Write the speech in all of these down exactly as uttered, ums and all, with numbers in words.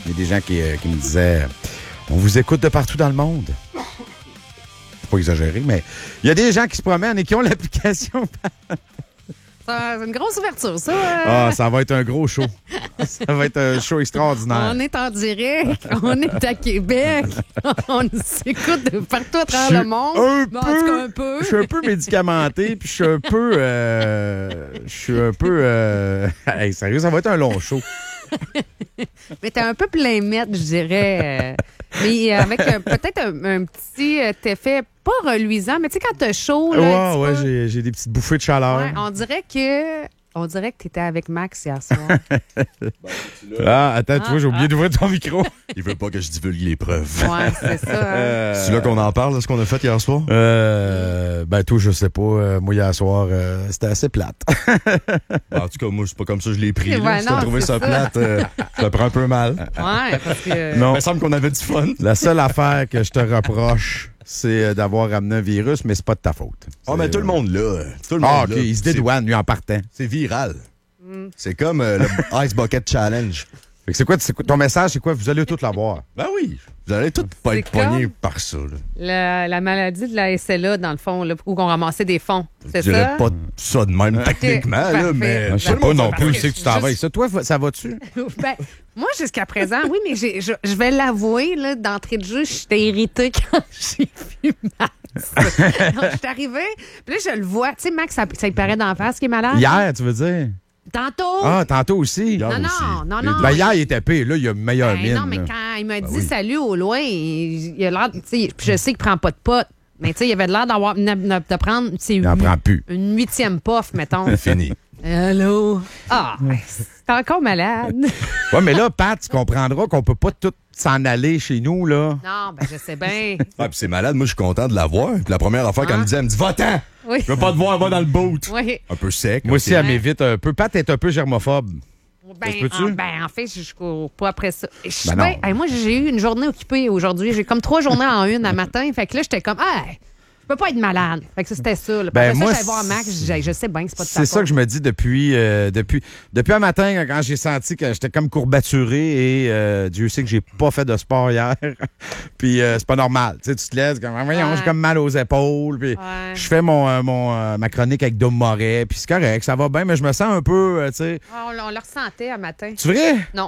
Il y a des gens qui, euh, qui me disaient « On vous écoute de partout dans le monde. » Faut pas exagérer, mais il y a des gens qui se promènent et qui ont l'application. C'est une grosse ouverture, ça. Ah, ça va être un gros show. Ça va être un show extraordinaire. On est en direct, on est à Québec, on s'écoute de partout à travers le monde. Un Bon, peu, en tout cas, un peu. Je suis un peu médicamenté, puis je suis un peu... Euh, je suis un peu... Euh, hey, sérieux, ça va être un long show. Mais t'es un peu plein maître, je dirais. euh, mais avec euh, peut-être un, un petit euh, effet pas reluisant, mais tu sais, quand t'as chaud, là, Ouais, tu ouais, peux- j'ai, j'ai des petites bouffées de chaleur. Ouais, on dirait que on dirait que t'étais avec Max hier soir. Ah, attends, tu Ah, vois, j'ai oublié ah. d'ouvrir ton micro. Il veut pas que je divulgue les preuves. Ouais, c'est ça. hein. C'est là qu'on en parle, de ce qu'on a fait hier soir? Euh, ben, toi, je sais pas. Euh, moi, hier soir, euh, c'était assez plate. Ben, en tout cas, moi, c'est pas comme ça que je l'ai pris. Ouais, Là. Si t'as non, trouvé c'est ça ça. plate, euh, je le prends un peu mal. Ouais, parce que. Non. Il me semble qu'on avait du fun. La seule affaire que je te reproche, c'est euh, d'avoir ramené un virus, mais c'est pas de ta faute. Oh, mais C'est, tout le euh, monde là. Tout le monde Ah, OK, là. il se dédouane, lui, en partant. C'est c'est viral. C'est comme euh, le Ice Bucket Challenge. Fait que c'est quoi, c'est quoi- ton message, c'est quoi? Vous allez tous l'avoir. Ben oui. Vous allez tous pas C'est être poignés comme- par ça. Là. La, la maladie de la S L A, dans le fond, là, où on ramassait des fonds. C'est Je dirais ça? pas ça de même techniquement, là, parfait. mais. Je sais Ben, pas moi, non ça plus, va. c'est que tu t'en vas. Juste- Ça, toi, ça va-tu? Ben, moi, jusqu'à présent, oui, mais j'ai- je, je vais l'avouer, là, d'entrée de jeu, j'étais irritée quand j'ai vu Max. Donc, je suis arrivée, puis là, je le vois. Tu sais, Max, ça, ça lui paraît d'en face qui est malade. Hier, tu veux dire? Tantôt. Ah, tantôt aussi. non, non, non, non. Ben, hier, il était payé. Là, il a meilleure Ben, mine. non, mais là. quand il m'a dit oui. salut au loin, il, il a l'air, tu sais, puis je sais qu'il prend pas de potes, mais tu sais, il avait l'air d'avoir, de, de prendre, tu sais, Il en une- prend plus. une huitième puff, mettons. Fini. Allô? Ah, c'est encore malade. Ouais, mais là, Pat, tu comprendras qu'on peut pas tout s'en aller chez nous, là. Non, ben je sais bien. Ah, puis c'est malade, moi, je suis content de la voir. Puis la première affaire qu'elle Ah. me dit, elle me dit, va-t'en! Oui. Je veux pas te voir, va dans le boot. Oui. Un peu sec. Moi aussi, ok. elle m'évite un peu. Pat est un peu germophobe. Ben, se peut-tu? en, ben, en fait, je je cours pas après ça. Je suis Ben bien- non. hey, moi, j'ai eu une journée occupée aujourd'hui. J'ai comme trois journées en une à matin. Fait que là, j'étais comme, ah, je peux pas être malade. Fait que ça, c'était ça. Là. Puis Ben, après moi, ça, j'allais voir Max. Je disais, je sais bien que c'est pas de ta C'est ça faute. que je me dis depuis euh, depuis depuis un matin quand j'ai senti que j'étais comme courbaturé et euh, Dieu sait que j'ai pas fait de sport hier. Puis euh, c'est pas normal. Tu sais, tu te lèves comme voyons, Ouais. j'ai comme mal aux épaules. Puis Ouais. je fais mon euh, mon euh, ma chronique avec Dom Moret. Puis c'est correct, ça va bien, mais je me sens un peu, euh, tu sais. Ah, on, on le ressentait à matin. C'est vrai? Non.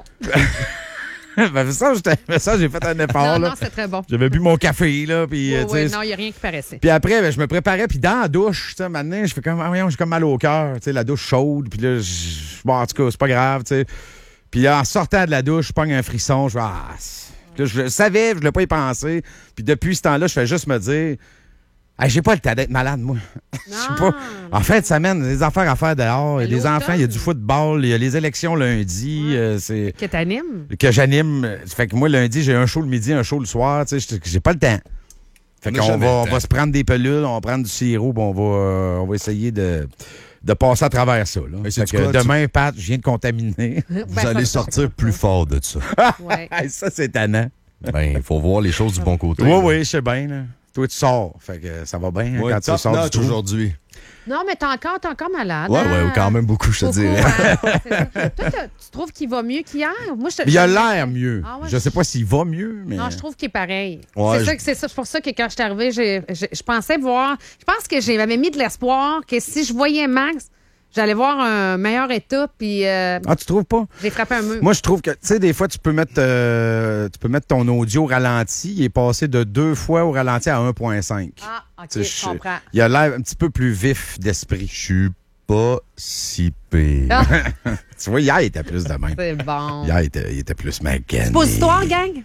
ben, ça, j'étais- ça, j'ai fait un effort. non, là. non, c'est très bon. J'avais bu mon café, là. Puis, euh, Oui, tu oui, sais, non, il n'y a rien qui paraissait. Puis après, ben, je me préparais, puis dans la douche, tu sais, maintenant, je fais comme, ah, voyons, j'ai comme mal au cœur, tu sais, la douche chaude, puis là, je- bon, en tout cas, c'est pas grave, tu sais. Puis en sortant de la douche, je pogne un frisson, je fais, ah, c'est- Puis là, je le savais, je l'ai pas y pensé. Puis depuis ce temps-là, je fais juste me dire, hey, j'ai pas le temps d'être malade, moi. Je sais pas. En fin de semaine, des affaires à faire dehors, il y a Mais des l'automne. enfants, il y a du football, il y a les élections lundi, Ouais. euh, c'est Que t'animes? que j'anime. Fait que moi, lundi, j'ai un show le midi, un show le soir, tu sais, j'ai pas le temps. Fait On a qu'on jamais va, le on temps. va se prendre des pelules, on va prendre du sirop, puis on va, euh, on va essayer de, de passer à travers ça. Là. Mais Fait sais-tu que quoi, demain, Pat, je viens de contaminer. Vous allez sortir plus fort de ça. Ouais. Hey, ça, c'est tannant. Ben, il faut voir les choses du bon côté. Oui, là. oui, je sais bien. Là. Toi, tu sors. Fait que ça va bien hein, Ouais, quand tu top sors du notch trou. aujourd'hui. Non, mais t'es encore, t'es encore malade. Ouais, hein? ouais, quand même beaucoup, je te Beaucoup, dirais. hein? C'est ça. Toi, t'as- tu trouves qu'il va mieux qu'hier? Moi, je te- Il a l'air mieux. Ah ouais, je sais pas s'il va mieux, mais. Non, je trouve qu'il est pareil. Ouais, c'est, je- ça que- c'est ça, c'est pour ça que quand je suis arrivée, j'ai- j'ai- je pensais voir. Je pense que j'avais mis de l'espoir que si je voyais Max, j'allais voir un meilleur état, puis euh, Ah, tu trouves pas? j'ai frappé un mur. Moi, je trouve que, tu sais, des fois, tu peux mettre euh, tu peux mettre ton audio au ralenti. Il est passé de deux fois au ralenti à un virgule cinq. Ah, OK, Tu sais, je je- comprends. Il a l'air un petit peu plus vif d'esprit. Je suis pas si pire. Ah, Tu vois, hier, il était plus de même. c'est bon. Hier, il était, il était plus magané. Suppositoire, gang?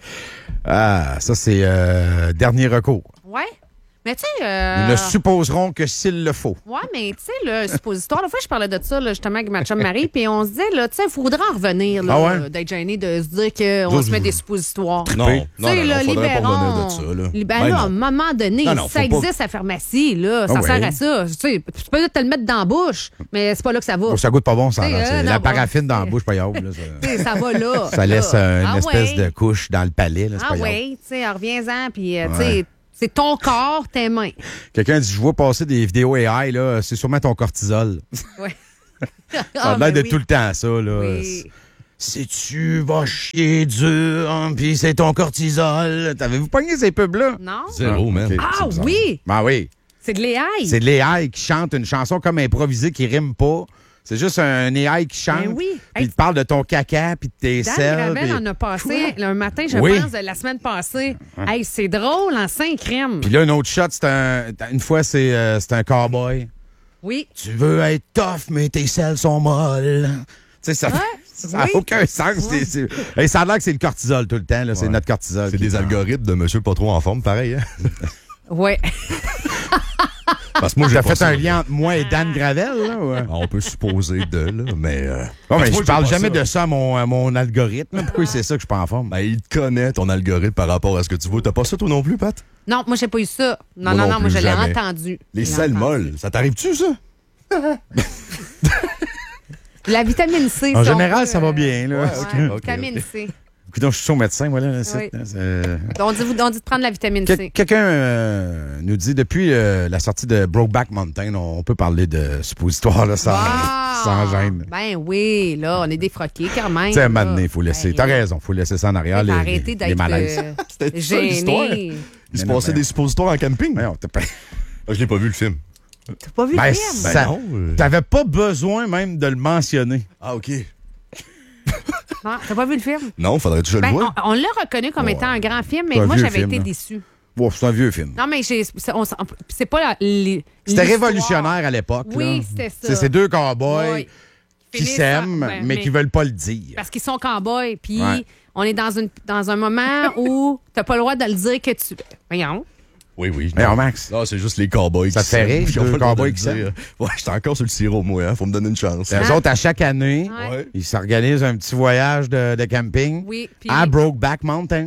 Ah, ça, c'est euh, dernier recours. Ouais. Mais tu sais. Nous Euh... ne supposerons que s'il le faut. Ouais, mais tu sais, le suppositoire, la fois, je parlais de ça, là, justement, avec ma chum Marie, puis on se disait, là, tu sais, il faudrait en revenir, là, Ah ouais? euh, d'être gêné, de se dire qu'on Vous- se met des suppositoires. Non, non, Tu sais, non, là, non, faudrait pas libérons. revenir de ça, là. Ben Ben là, à un non. moment donné, Non, non, ça faut pas- existe à la pharmacie, là. Ça Ah sert ouais. à ça. Tu sais, tu peux te le mettre dans la bouche, mais c'est pas là que ça va. Oh, ça goûte pas bon, ça. Tu sais, là. C'est euh, la non, bon, paraffine dans la c'est- bouche, pas grave, là, Tu ça, sais, ça va là. ça laisse là. euh, une Ah espèce ouais. de couche dans le palais. Là, c'est Ah pas grave. oui, tu sais, reviens-en, puis, euh, tu Ouais. sais, c'est ton corps, tes mains. Quelqu'un dit, je vois passer des vidéos A I, là, c'est sûrement ton cortisol. Ouais. Ça a Ah, l'air ben de oui. tout le temps, ça. Là. Oui. si tu vas chier dur, hein, puis c'est ton cortisol. T'avez-vous pogné ces pubs-là? Non? Zéro, man. ok. Ah C'est bizarre. oui! Ben oui. C'est de l'A I. C'est de l'A I qui chante une chanson comme improvisée qui rime pas. C'est juste un A I qui chante. Ben oui. Puis Hey, il te parle de ton caca, puis de tes Dan selles. Gravel puis- en a passé un matin, je Oui. pense, de la semaine passée. Hey, c'est drôle en cinq crèmes. Puis là, un autre shot, c'est un... Une fois, c'est euh, c'est un cowboy. Oui. Tu veux être tough, mais tes selles sont molles. Tu sais, ça Ouais. ça n'a Oui. aucun sens. C'est- c'est- Hey, ça a l'air que c'est le cortisol tout le temps. là. C'est Ouais. notre cortisol. C'est qui- des algorithmes de monsieur pas trop en forme, pareil. Hein? Ouais. Parce que moi, j'ai T'as pas fait ça, un là. lien entre moi et Dan Gravel, là? Ouais. Ah, on peut supposer de, là, mais... Euh... Bon, parce mais que moi, je j'ai parle pas jamais ça. de ça à mon, à mon algorithme. Pourquoi c'est ça que je suis pas en forme? Ben, il te connaît, ton algorithme, par rapport à ce que tu veux. T'as pas ça, toi non plus, Pat? Non, moi, j'ai pas eu ça. Non, Moi non, non non, moi, plus, je l'ai jamais. entendu. Les Je l'ai selles entendu. molles, ça t'arrive-tu, ça? La vitamine C. En si on général, veut, ça va euh, bien. Là. ouais, Ok, vitamine ok. C. Écoute, je suis au médecin, voilà. Là, Oui. c'est- c'est- On dit, on dit de prendre la vitamine Que- C. Quelqu'un euh, nous dit, depuis euh, la sortie de Brokeback Mountain, on, on peut parler de suppositoire là, sans, Ah! sans gêne. Ben oui, là, on est défroqués quand même. Tu sais, à un là. moment donné, il faut laisser. Ben, T'as raison, il faut laisser ça en arrière, faut les, arrêter les, les d'être malaises. euh, C'était ça, l'histoire? gêné. Il se Mais non, passait mais- des suppositoires en camping? Voyons, t'as pas- Ah, je l'ai pas vu, le film. T'as pas vu Ben, le film? Ça- non. euh. T'avais pas besoin même de le mentionner. Ah, OK. Non, t'as pas vu le film? Non, faudrait que je le Ben, vois. on on l'a reconnu comme Ouais. étant un grand film, mais C'est un moi, vieux j'avais film, été là. déçue. Bon, c'est un vieux film. Non, mais j'ai- c'est on- on- c'est pas la- les- C'était l'histoire. révolutionnaire à l'époque. Oui, là. c'était ça. C'est ces deux cowboys Oui. qui Finissent s'aiment, par- ben, mais, qui veulent pas le dire. Parce qu'ils sont cow-boys, puis Ouais. on est dans, une, dans un moment où t'as pas le droit de le dire que tu... Voyons. Oui, oui. Mais Max, Non, c'est juste les cowboys Ça qui te fait s'aiment. rire, Ils ont deux pas le droit de cowboys le qui dire. s'aiment? Ouais, j'étais encore sur le sirop, moi. Hein. Faut me donner une chance. eux autres, à chaque année, Ouais. Ouais. ils s'organisent un petit voyage de, de camping Oui, puis... à Brokeback Mountain.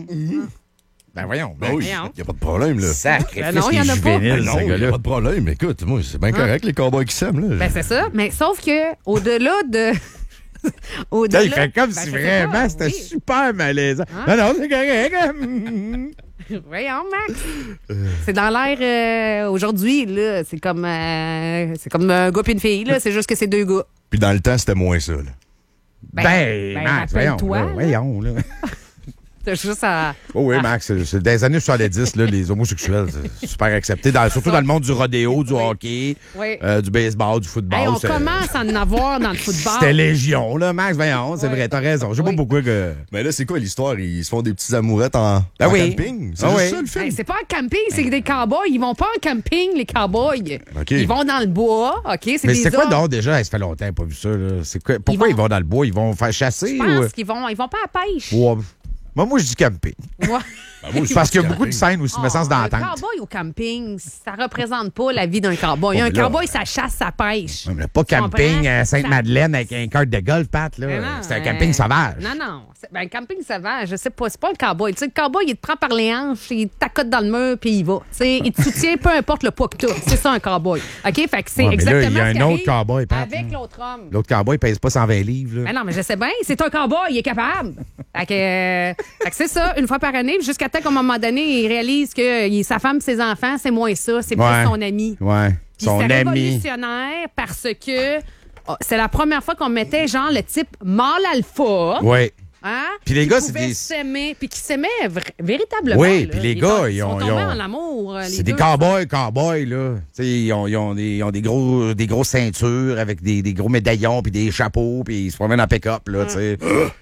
Ben voyons. Ben oui, Voyons. il n'y a pas de problème, là. Sacrifice Ben non, il y en a les pas. juvéniles, Ben non, ce il n'y a gars-là. pas de problème. Écoute, moi, c'est bien correct, les cowboys qui s'aiment, là. Ben, c'est ça. Mais sauf que, au-delà de... Là, au-delà... il fait comme Ben, si je sais vraiment pas, c'était oui. super malaisant. Hein? Non, non, c'est correct. Voyons, Max. C'est dans l'air euh, aujourd'hui, là. C'est comme, euh, c'est comme un gars et une fille, là. C'est juste que c'est deux gars. Puis dans le temps, c'était moins ça, là. Ben, ben, Max, voyons. rappelle-toi, là, là. Voyons, là. T'as juste à... Oh oui, Ah. Max, c'est- c'est des années soixante-dix, là, les homosexuels, c'est super accepté, dans- surtout dans le monde du rodéo, du Oui. hockey, Oui. euh, du baseball, du football. Hey, on c'est- commence à en avoir dans le football. C'était légion, là, Max, voyons, c'est Oui. vrai, t'as raison. Je sais Oui. pas pourquoi que... Mais là, c'est quoi l'histoire? Ils se font des petites amourettes en, Ben en oui. camping? C'est Ah juste oui. ça, le film? Hey, c'est pas un camping, c'est des cowboys. Ils vont pas en camping, les cowboys. OK. Ils vont dans le bois, OK? C'est Mais des c'est quoi hommes. donc déjà? Ça fait longtemps que j'ai pas vu ça, là. C'est quoi- Pourquoi ils Ils vont... vont- dans le bois? Ils vont faire chasser Je ou... pense qu'ils vont, ils vont pas à la pêche. Ouais. Moi, moi, je dis camping. Ouais. Ben, moi aussi, Parce qu'il y a c'est beaucoup de camping. scènes où se met sens dans un la tente. cowboy au camping, ça représente pas la vie d'un cowboy. Oh, un mais là- cowboy, ça chasse, ça pêche. Ouais, mais pas Tu camping comprends? à Sainte-Madeleine avec un cart de golf, Pat, là. Mais non, C'est un euh, camping sauvage. Non, non. C'est- Ben, un camping sauvage, je sais pas. C'est pas un cowboy. Tu sais, le cowboy, il te prend par les hanches, il t'accote dans le mur, puis il va. Tu sais, il te soutient, peu importe le poids que t'as. C'est ça, un cowboy. OK? Fait que c'est Ouais, mais là, exactement il y a ce qui un autre arrive cowboy, Pat. avec l'autre homme. L'autre cowboy pèse pas cent vingt livres, là. Ben non, mais je sais bien, c'est un cowboy, il est capable. Fait que, euh, fait que c'est ça, une fois par année, jusqu'à temps qu'à un moment donné, il réalise que il- sa femme, ses enfants, c'est moins ça, c'est Ouais. plus son ami. Ouais. Puis Son c'est ami. révolutionnaire parce que oh, c'est la première fois qu'on mettait genre le type mâle alpha. Ouais. Hein? Puis les qui gars, c'est pouvaient des- s'aimer, puis qui s'aimaient vra- véritablement. Oui, là. puis les Ils gars, sont- ils ont- sont ils tombés ont- en amour. euh, les C'est des deux. cowboys, cowboys, là. Tu sais, ils ont, ils ont des, ils ont des gros, des grosses ceintures avec des, des gros médaillons puis des chapeaux puis ils se promènent en pick-up, là, tu sais.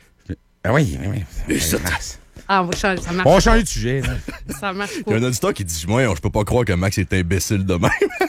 Ah oui, oui, oui. Ah, oui, ça, ça marche, On va changer de sujet, là. ça marche Il y a pas. un auditeur qui dit, moi, je peux pas croire que Max est imbécile de même.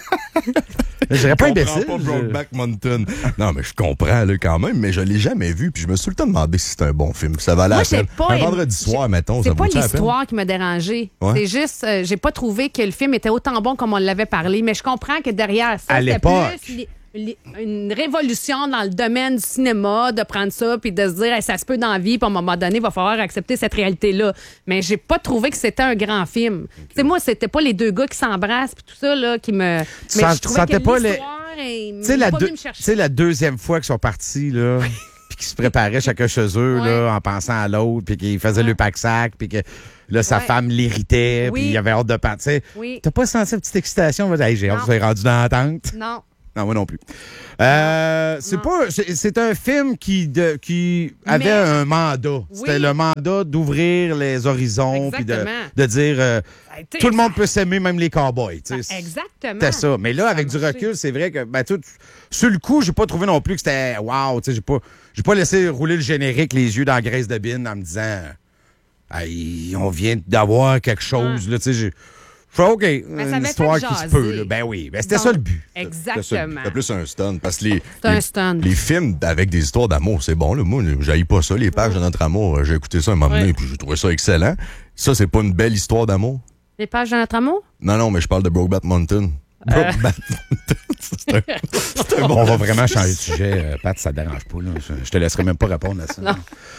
Je dirais pas Je comprends imbécile. pas je- Brokeback Mountain. Non, mais je comprends, là, quand même, mais je l'ai jamais vu, puis je me suis tout le temps demandé si c'était un bon film. Ça valait Moi, la j'ai peine. pas Un aimé- vendredi soir, mettons, ça C'est pas vaut-tu la peine? l'histoire qui m'a dérangé. Ouais. C'est juste, euh, j'ai pas trouvé que le film était autant bon comme on l'avait parlé, mais je comprends que derrière ça, À c'était l'époque. plus li- li- une révolution dans le domaine du cinéma, de prendre ça puis de se dire, hey, ça se peut dans la vie, puis à un moment donné, il va falloir accepter cette réalité-là. Mais j'ai pas trouvé que c'était un grand film. Tu sais, moi, c'était pas les deux gars qui s'embrassent puis tout ça là, qui me. Mais sens- je trouvais sentais que pas les- l'histoire est- Tu sais, m'a la, pas deux- venu me tu chercher. sais, la deuxième fois qu'ils sont partis, là, puis qu'ils se préparaient chacun chez eux, Ouais. là, en pensant à l'autre, puis qu'ils faisaient Ouais. le pack-sac, puis que là, sa Ouais. femme l'irritait, Oui. puis il avait hâte de partir. Oui. T'as pas senti une petite excitation? Hey, j'ai hâte, Non. vous êtes rendu dans la tente. Non. Non, moi non plus. Euh, c'est Non. pas. C'est, c'est un film qui, de, qui avait Mais- un mandat. Oui. C'était le mandat d'ouvrir les horizons puis de, Exactement. de dire euh, Ça a été- tout le monde peut s'aimer, même les cowboys. tu sais. Exactement. C'était ça. Mais là, Ça a avec du marché. recul, c'est vrai que ben, tout, sur le coup, j'ai pas trouvé non plus que c'était wow. tu sais, J'ai pas, j'ai pas laissé rouler le générique les yeux dans la graisse de bine en me disant hey, on vient d'avoir quelque chose. Là, tu sais, j'ai- je fais OK, ça une avait histoire fait qui se jaser. peut. là. Ben oui, ben, c'était Donc, ça le but. Exactement. C'est plus un stun. Parce que les, C'est un les, stun. les films avec des histoires d'amour, c'est bon. Là. Moi, j'haïs pas ça. Les pages de notre amour, j'ai écouté ça un moment donné Ouais. puis j'ai trouvé ça excellent. Ça, c'est pas une belle histoire d'amour? Les pages de notre amour? Non, non, mais je parle de Brokeback Mountain. Brokeback Mountain. c'est un, c'est un bon On va vraiment changer de sujet. euh, Pat, ça te dérange pas. Là. Je, je te laisserai même pas répondre à ça. Non.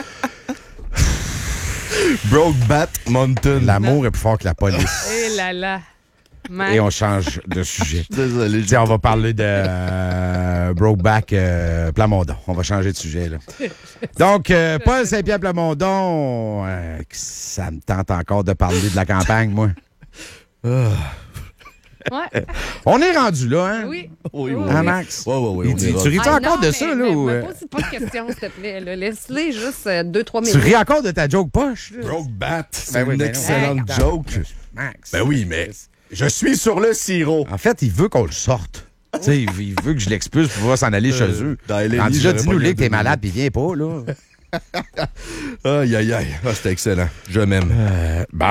Brokeback Mountain. L'amour est plus fort que la police. Eh là là. Man. Et on change de sujet. Désolé. Tiens, on va parler de euh, Brokeback euh, Plamondon. On va changer de sujet. Là. Donc, euh, Paul Saint-Pierre Plamondon, euh, ça me tente encore de parler de la campagne, moi. Ouais. On est rendu là, hein? Oui. Oui, oui, Hein, oui. Max? Ouais, ouais, ouais, Il on dit- ira. tu ris Ah, encore non, de mais- ça, là? mais- ou, mais euh, pose pas de questions, s'il te plaît. là. Laisse-les juste euh, deux, trois Tu minutes. ris encore de ta joke poche? là? Brokeback, c'est Ben oui, une ben non. excellente Hey, joke. Max. Ben oui, mais je suis sur le sirop. En fait, il veut qu'on le sorte. Tu sais, il il veut que je l'expulse pour pouvoir s'en aller chez eux. dans L N I, Rendu là, j'aurais dis-nous, pas Lick, bien t'es donné. malade, puis viens pas, là. Aïe, aïe, aïe. Ah, c'était excellent. Je m'aime. Euh, bon.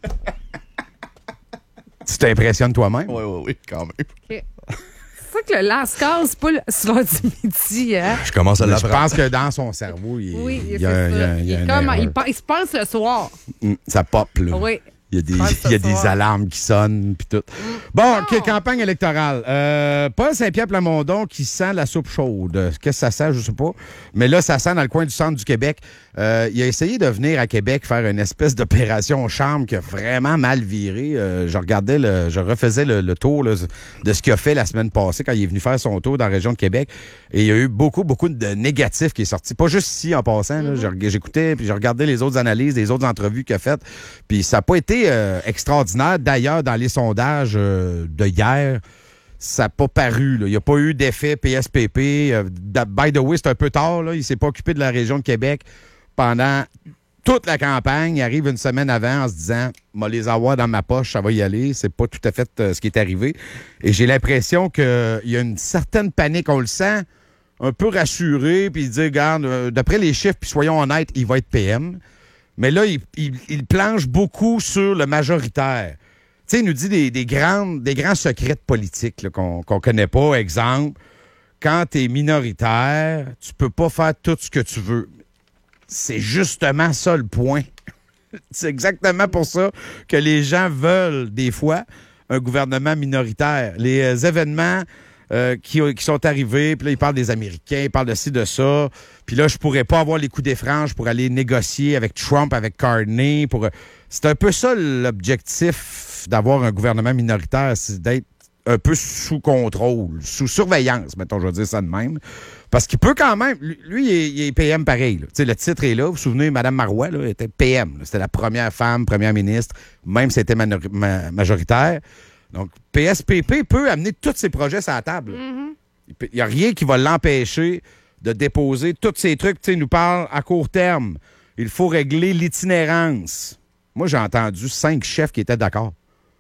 Tu t'impressionnes toi-même? Oui, oui, oui, quand même. OK. C'est ça que le lascar, c'est pas le soir du midi, hein? Je commence à Mais je l'apprendre. pense que dans son cerveau, il, Oui, il c'est y a, ça. il y a- il y a Il, est une comme- erreur. il, pe- il se pense le soir. Mm, ça pop, là. Oui. Il y a des, pense il y a ce des soir. alarmes qui sonnent, puis tout. Bon, OK, campagne électorale. Euh, Paul Saint-Pierre Plamondon qui sent la soupe chaude. Qu'est-ce que ça sent, je sais pas. Mais là, ça sent dans le coin du centre du Québec. Euh, il a essayé de venir à Québec faire une espèce d'opération charme qui a vraiment mal viré. Euh, je regardais, le, je refaisais le, le tour là, de ce qu'il a fait la semaine passée quand il est venu faire son tour dans la région de Québec. Et il y a eu beaucoup, beaucoup de négatifs qui est sorti. Pas juste ici en passant. là. J'ai- J'écoutais, puis j'ai regardé les autres analyses, les autres entrevues qu'il a faites. Puis ça n'a pas été euh, extraordinaire. D'ailleurs, dans les sondages euh, de hier, ça n'a pas paru. là. Il n'y a pas eu d'effet P S P P. Euh, da- by the way, c'est un peu tard. Là. Il ne s'est pas occupé de la région de Québec pendant toute la campagne. Il arrive une semaine avant en se disant « Moi, les avoir dans ma poche, ça va y aller. » C'est pas tout à fait euh, ce qui est arrivé. Et j'ai l'impression qu'il y a une certaine panique. On le sent un peu rassuré, puis il dit « Regarde, euh, d'après les chiffres, puis soyons honnêtes, il va être P M. » Mais là, il, il- il planche beaucoup sur le majoritaire. Tu sais, il nous dit des, des, grandes, des grands secrets de politique là, qu'on qu'on connaît pas. Exemple, quand tu es minoritaire, tu peux pas faire tout ce que tu veux. C'est justement ça le point. C'est exactement pour ça que les gens veulent, des fois, un gouvernement minoritaire. Les euh, événements euh, qui, qui sont arrivés, puis là, ils parlent des Américains, ils parlent de ci, de ça. Puis là, je pourrais pas avoir les coups des franges pour aller négocier avec Trump, avec Carney. Pour... C'est un peu ça l'objectif d'avoir un gouvernement minoritaire, c'est d'être un peu sous contrôle, sous surveillance, mettons, je vais dire ça de même. Parce qu'il peut quand même... Lui, il est, il est P M pareil. Là. Tu sais, le titre est là. Vous vous souvenez, Mme Marois là, était P M. là. C'était la première femme, première ministre, même si c'était manor- ma- majoritaire. Donc, P S P P peut amener tous ses projets sur la table. Il n'y a rien qui va l'empêcher de déposer tous ces trucs. Tu sais, il nous parle à court terme. Il faut régler l'itinérance. Moi, j'ai entendu cinq chefs qui étaient d'accord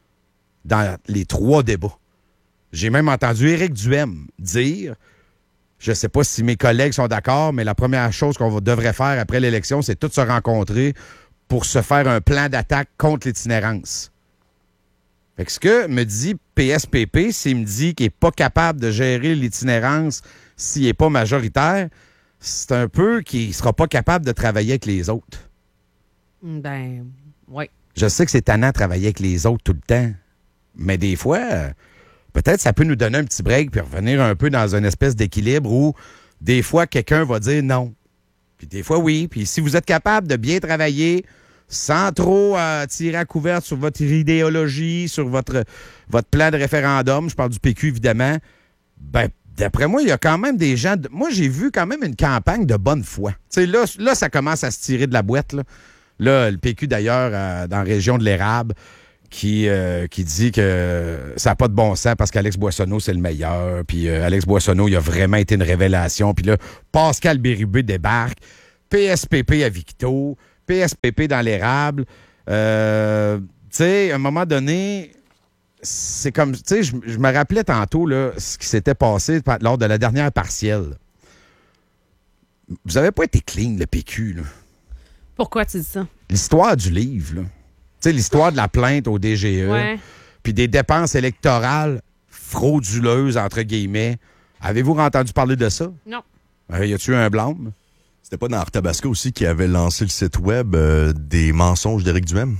dans les trois débats. J'ai même entendu Éric Duhem dire, je ne sais pas si mes collègues sont d'accord, mais la première chose qu'on va- devrait faire après l'élection, c'est tous se rencontrer pour se faire un plan d'attaque contre l'itinérance. Fait que ce que me dit P S P P, s'il me dit qu'il n'est pas capable de gérer l'itinérance s'il n'est pas majoritaire, c'est un peu qu'il ne sera pas capable de travailler avec les autres. Ben, oui. Je sais que c'est tannant de travailler avec les autres tout le temps, mais des fois, euh, peut-être ça peut nous donner un petit break puis revenir un peu dans une espèce d'équilibre où des fois, quelqu'un va dire non. Puis des fois, oui. Puis si vous êtes capable de bien travailler sans trop euh, tirer à couvert sur votre idéologie, sur votre, votre plan de référendum, je parle du P Q évidemment, ben d'après moi, il y a quand même des gens... de- Moi, j'ai vu quand même une campagne de bonne foi. Tu sais, là, là, ça commence à se tirer de la boîte. Là, là le P Q, d'ailleurs, euh, dans la région de l'Érable, qui, euh, qui dit que ça n'a pas de bon sens parce qu'Alex Boissonneau, c'est le meilleur. Puis euh, Alex Boissonneau, il a vraiment été une révélation. Puis là, Pascal Bérubé débarque. P S P P à Victo. P S P P dans l'érable. Euh, tu sais, à un moment donné, c'est comme... Tu sais, je, je me rappelais tantôt là, ce qui s'était passé lors de la dernière partielle. Vous avez pas été clean, le P Q, là. Pourquoi tu dis ça? L'histoire du livre, là. Tu sais, l'histoire de la plainte au D G E, Ouais. puis des dépenses électorales frauduleuses, entre guillemets. Avez-vous entendu parler de ça? Non. Euh, y a-tu eu un blâme? C'était pas dans Arthabasca aussi qui avait lancé le site web euh, des mensonges d'Éric Duhem?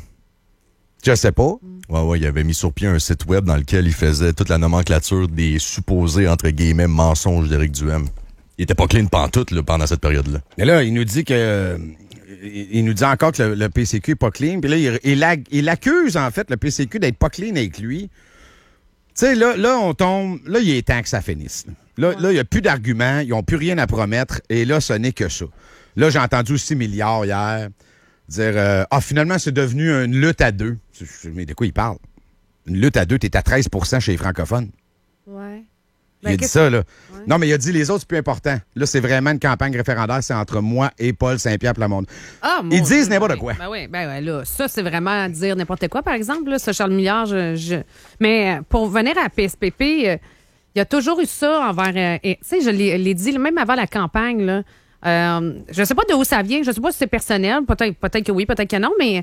Je sais pas. Ouais, ouais, il avait mis sur pied un site web dans lequel il faisait toute la nomenclature des supposés, entre guillemets, mensonges d'Éric Duhem. Il était pas clean pantoute là, pendant cette période-là. Mais là, il nous dit que... euh, il nous dit encore que le, le P C Q n'est pas clean. Puis là, il, il, ag- il accuse, en fait, le P C Q d'être pas clean avec lui. Tu sais, là, là, on tombe... Là, il est temps que ça finisse. Là, là, il n'y a plus d'arguments. Ils n'ont plus rien à promettre. Et là, ce n'est que ça. Là, j'ai entendu aussi Milliard hier dire euh, ah, finalement, c'est devenu une lutte à deux. Mais de quoi il parle? Une lutte à deux, t'es à treize pour cent chez les francophones. Ouais. Il a dit ça, là. Ouais. Non, mais il a dit les autres, c'est plus important. Là, c'est vraiment une campagne référendaire, c'est entre moi et Paul Saint-Pierre Plamondon. Ah, Ils disent ben n'importe oui, quoi. Ben oui, ben oui, là, ça, c'est vraiment dire n'importe quoi, par exemple. Là, ça, Charles Milliard, je, je... Mais euh, pour venir à P S P P, euh, il y a toujours eu ça envers... Euh, tu sais, je l'ai, l'ai dit, même avant la campagne, là. Euh, je sais pas d'où ça vient, je sais pas si c'est personnel, peut-être, peut-être que oui, peut-être que non, mais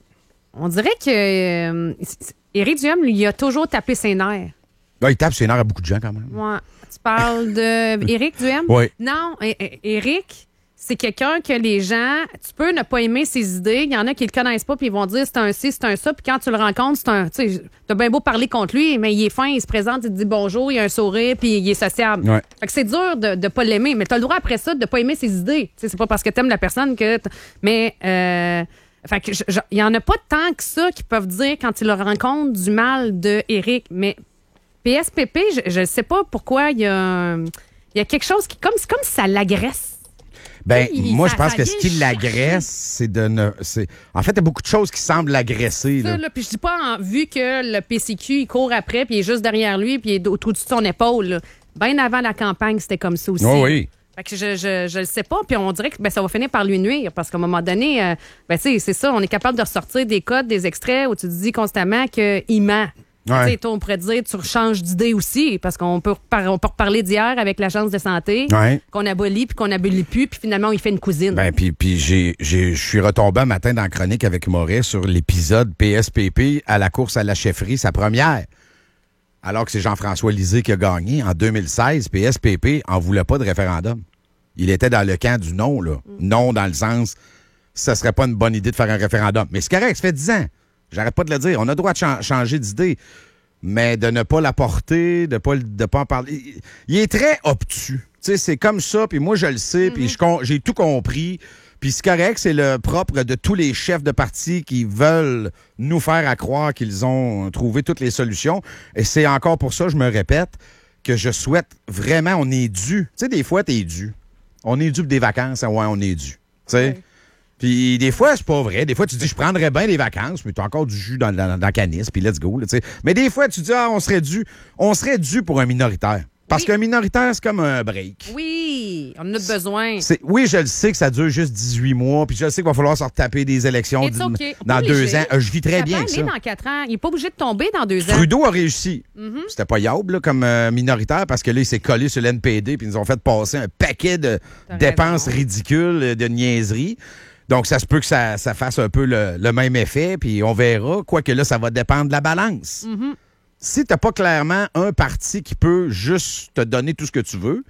on dirait que euh, Éric Duhem, lui, il a toujours tapé ses nerfs. Là, il tape ses nerfs à beaucoup de gens, quand même. Ouais. Tu parles de Éric Duhem? Oui. Non, Éric, c'est quelqu'un que les gens, tu peux ne pas aimer ses idées. Il y en a qui le connaissent pas, puis ils vont dire c'est un ci, c'est un ça. Puis quand tu le rencontres, c'est un. Tu sais, t'as bien beau parler contre lui, mais il est fin, il se présente, il te dit bonjour, il a un sourire, puis il est sociable. Ouais. Fait que c'est dur de ne pas l'aimer, mais t'as le droit après ça de pas aimer ses idées. Tu sais, c'est pas parce que t'aimes la personne que. Mais. Euh, Fait que il y en a pas tant que ça qui peuvent dire quand ils le rencontrent du mal de Éric, mais. P S P P, je ne sais pas pourquoi il y a, il y a quelque chose qui, comme, c'est comme si ça l'agresse. Ben, Il- moi, ça- je pense ça que ce vient qui chercher. l'agresse, c'est de ne. c'est- En fait, il y a beaucoup de choses qui semblent l'agresser. Ça, Là. là, puis je dis pas en vu que le P C Q, il court après, puis il est juste derrière lui, puis il est au-dessus de son épaule. là. Bien avant la campagne, c'était comme ça aussi. Oh oui. Fait que je, je, je le sais pas, puis on dirait que ben, ça va finir par lui nuire, parce qu'à un moment donné, euh, ben, tu sais, c'est ça, on est capable de ressortir des codes, des extraits où tu te dis constamment qu'il ment. Ouais. Tu sais, toi, on pourrait te dire, tu changes d'idée aussi, parce qu'on peut, repar- on peut reparler d'hier avec l'Agence de santé, Ouais. qu'on abolit, puis qu'on abolit plus, puis finalement, il fait une cousine. Ben, puis, puis j'ai, j'ai, je suis retombé un matin dans la chronique avec Maurice sur l'épisode P S P P à la course à la chefferie, sa première. Alors que c'est Jean-François Lisée qui a gagné en deux mille seize, P S P P en voulait pas de référendum. Il était dans le camp du non, là. Mm. Non, dans le sens, ça serait pas une bonne idée de faire un référendum. Mais c'est correct, ça fait dix ans. J'arrête pas de le dire. On a le droit de cha- changer d'idée. Mais de ne pas l'apporter, de pas, de pas en parler. Il, il est très obtus. Tu sais, c'est comme ça, puis moi, je le sais, puis je con- j'ai tout compris. Puis c'est correct, c'est le propre de tous les chefs de parti qui veulent nous faire à croire qu'ils ont trouvé toutes les solutions. Et c'est encore pour ça, je me répète, que je souhaite vraiment, on est dû. Tu sais, des fois, t'es dû. On est dû pour des vacances, hein, ouais, on est dû. Tu sais? Ouais. Puis des fois, c'est pas vrai. Des fois, tu dis, je prendrais bien les vacances, mais tu as encore du jus dans, dans, dans la canisse, puis let's go. Là, tu sais. Mais des fois, tu dis, ah, on serait dû. On serait dû pour un minoritaire. Parce Oui. qu'un minoritaire, c'est comme un break. Oui, on en a besoin. C'est- oui, je le sais que ça dure juste dix-huit mois, puis je le sais qu'il va falloir se retaper des élections It's d'une- okay. dans Pas deux obligé. ans. Euh, Je vis très Ça bien peut avec aller ça. dans quatre ans. Il n'est pas obligé de tomber dans deux ans. Trudeau a réussi. Mm-hmm. C'était pas Yaub là, comme euh, minoritaire parce que là, il s'est collé sur l'N P D puis ils nous ont fait passer un paquet de T'as dépenses raison. ridicules, euh, de niaiseries. Donc, ça se peut que ça, ça fasse un peu le, le même effet, puis on verra. Quoique là, ça va dépendre de la balance. Mm-hmm. Si t'as pas clairement un parti qui peut juste te donner tout ce que tu veux,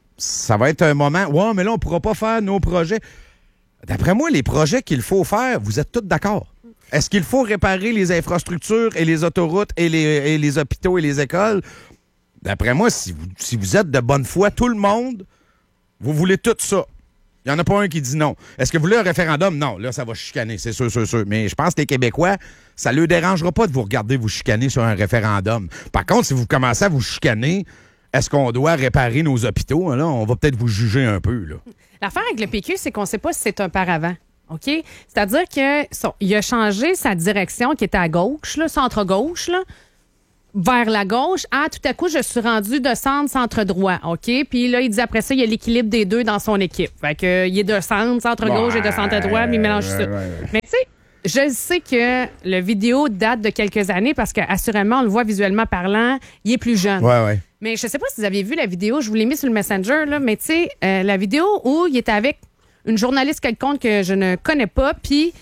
ça va être un moment, ouais, mais là, on pourra pas faire nos projets. D'après moi, les projets qu'il faut faire, vous êtes tous d'accord. Est-ce qu'il faut réparer les infrastructures et les autoroutes et les, et les hôpitaux et les écoles? D'après moi, si vous, si vous êtes de bonne foi, tout le monde, vous voulez tout ça. Il n'y en a pas un qui dit non. Est-ce que vous voulez un référendum? Non, là, ça va chicaner, c'est sûr, sûr, sûr. Mais je pense que les Québécois, ça ne leur dérangera pas de vous regarder vous chicaner sur un référendum. Par contre, si vous commencez à vous chicaner, est-ce qu'on doit réparer nos hôpitaux? Là, on va peut-être vous juger un peu. Là. L'affaire avec le P Q, c'est qu'on ne sait pas si c'est un paravent. OK? C'est-à-dire qu'il a changé sa direction qui était à gauche, là, centre-gauche, là, vers la gauche. Ah, tout à coup, je suis rendu de centre, centre-droit. OK? Puis là, il dit après ça, il y a l'équilibre des deux dans son équipe. Fait que, euh, il est de centre, centre-gauche et de centre-droit, mais il mélange ouais, ça. ouais, ouais. Mais tu sais, je sais que le vidéo date de quelques années parce qu'assurément, on le voit visuellement parlant, il est plus jeune. Ouais, ouais. Mais je sais pas si vous avez vu la vidéo, je vous l'ai mis sur le Messenger, là, mais tu sais, euh, la vidéo où il était avec une journaliste quelconque que je ne connais pas, puis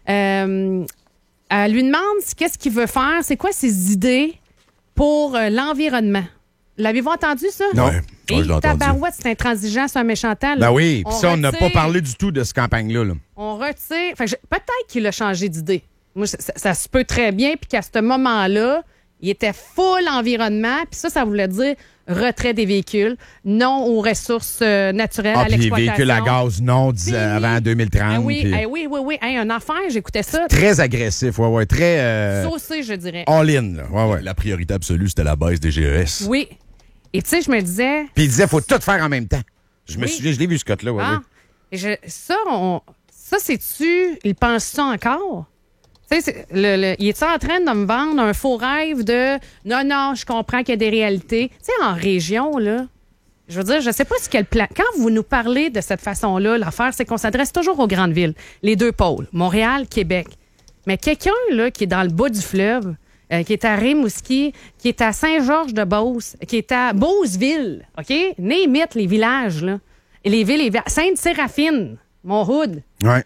euh, elle lui demande qu'est-ce qu'il veut faire, c'est quoi ses idées pour euh, l'environnement. L'avez-vous entendu, ça? Non. Ouais, Et ouais, je l'ai entendu. tabarouette, c'est intransigeant, c'est un méchant temps. Ben oui, puis ça, on n'a retire- pas parlé du tout de cette campagne-là. Là. On retire... Fait que je- peut-être qu'il a changé d'idée. Moi, ça, ça- ça se peut très bien, puis qu'à ce moment-là, il était full environnement, puis ça, ça voulait dire retrait des véhicules, non aux ressources euh, naturelles, Ah, à puis les l'exploitation. véhicules à gaz non dix- Puis- avant deux mille trente. Ah oui, puis ah oui, oui, oui. Hey, un affaire, j'écoutais ça. Très agressif, ouais, ouais. Très euh, Saucé, je dirais. all-in, là. Ouais, ouais. La priorité absolue, c'était la baisse des G E S. Oui. Et tu sais, je me disais... Puis il disait, faut tout faire en même temps. Je me Oui. souviens, je l'ai vu, ce cote-là, ouais, Ah, ouais. et je- ça, on, ça c'est-tu... Il pense ça encore? Tu sais, c'est- le, le- il est en train de me vendre un faux rêve de non, non, je comprends qu'il y a des réalités. Tu sais, en région, là, je veux dire, je sais pas ce quel plan. Quand vous nous parlez de cette façon-là, l'affaire, c'est qu'on s'adresse toujours aux grandes villes, les deux pôles, Montréal, Québec. Mais quelqu'un, là, qui est dans le bas du fleuve, euh, qui est à Rimouski, qui est à Saint-Georges-de-Beauce, qui est à Beauceville, OK? Name it, les villages, là. Et les villes, les villages. Sainte-Séraphine, Monthood. Ouais.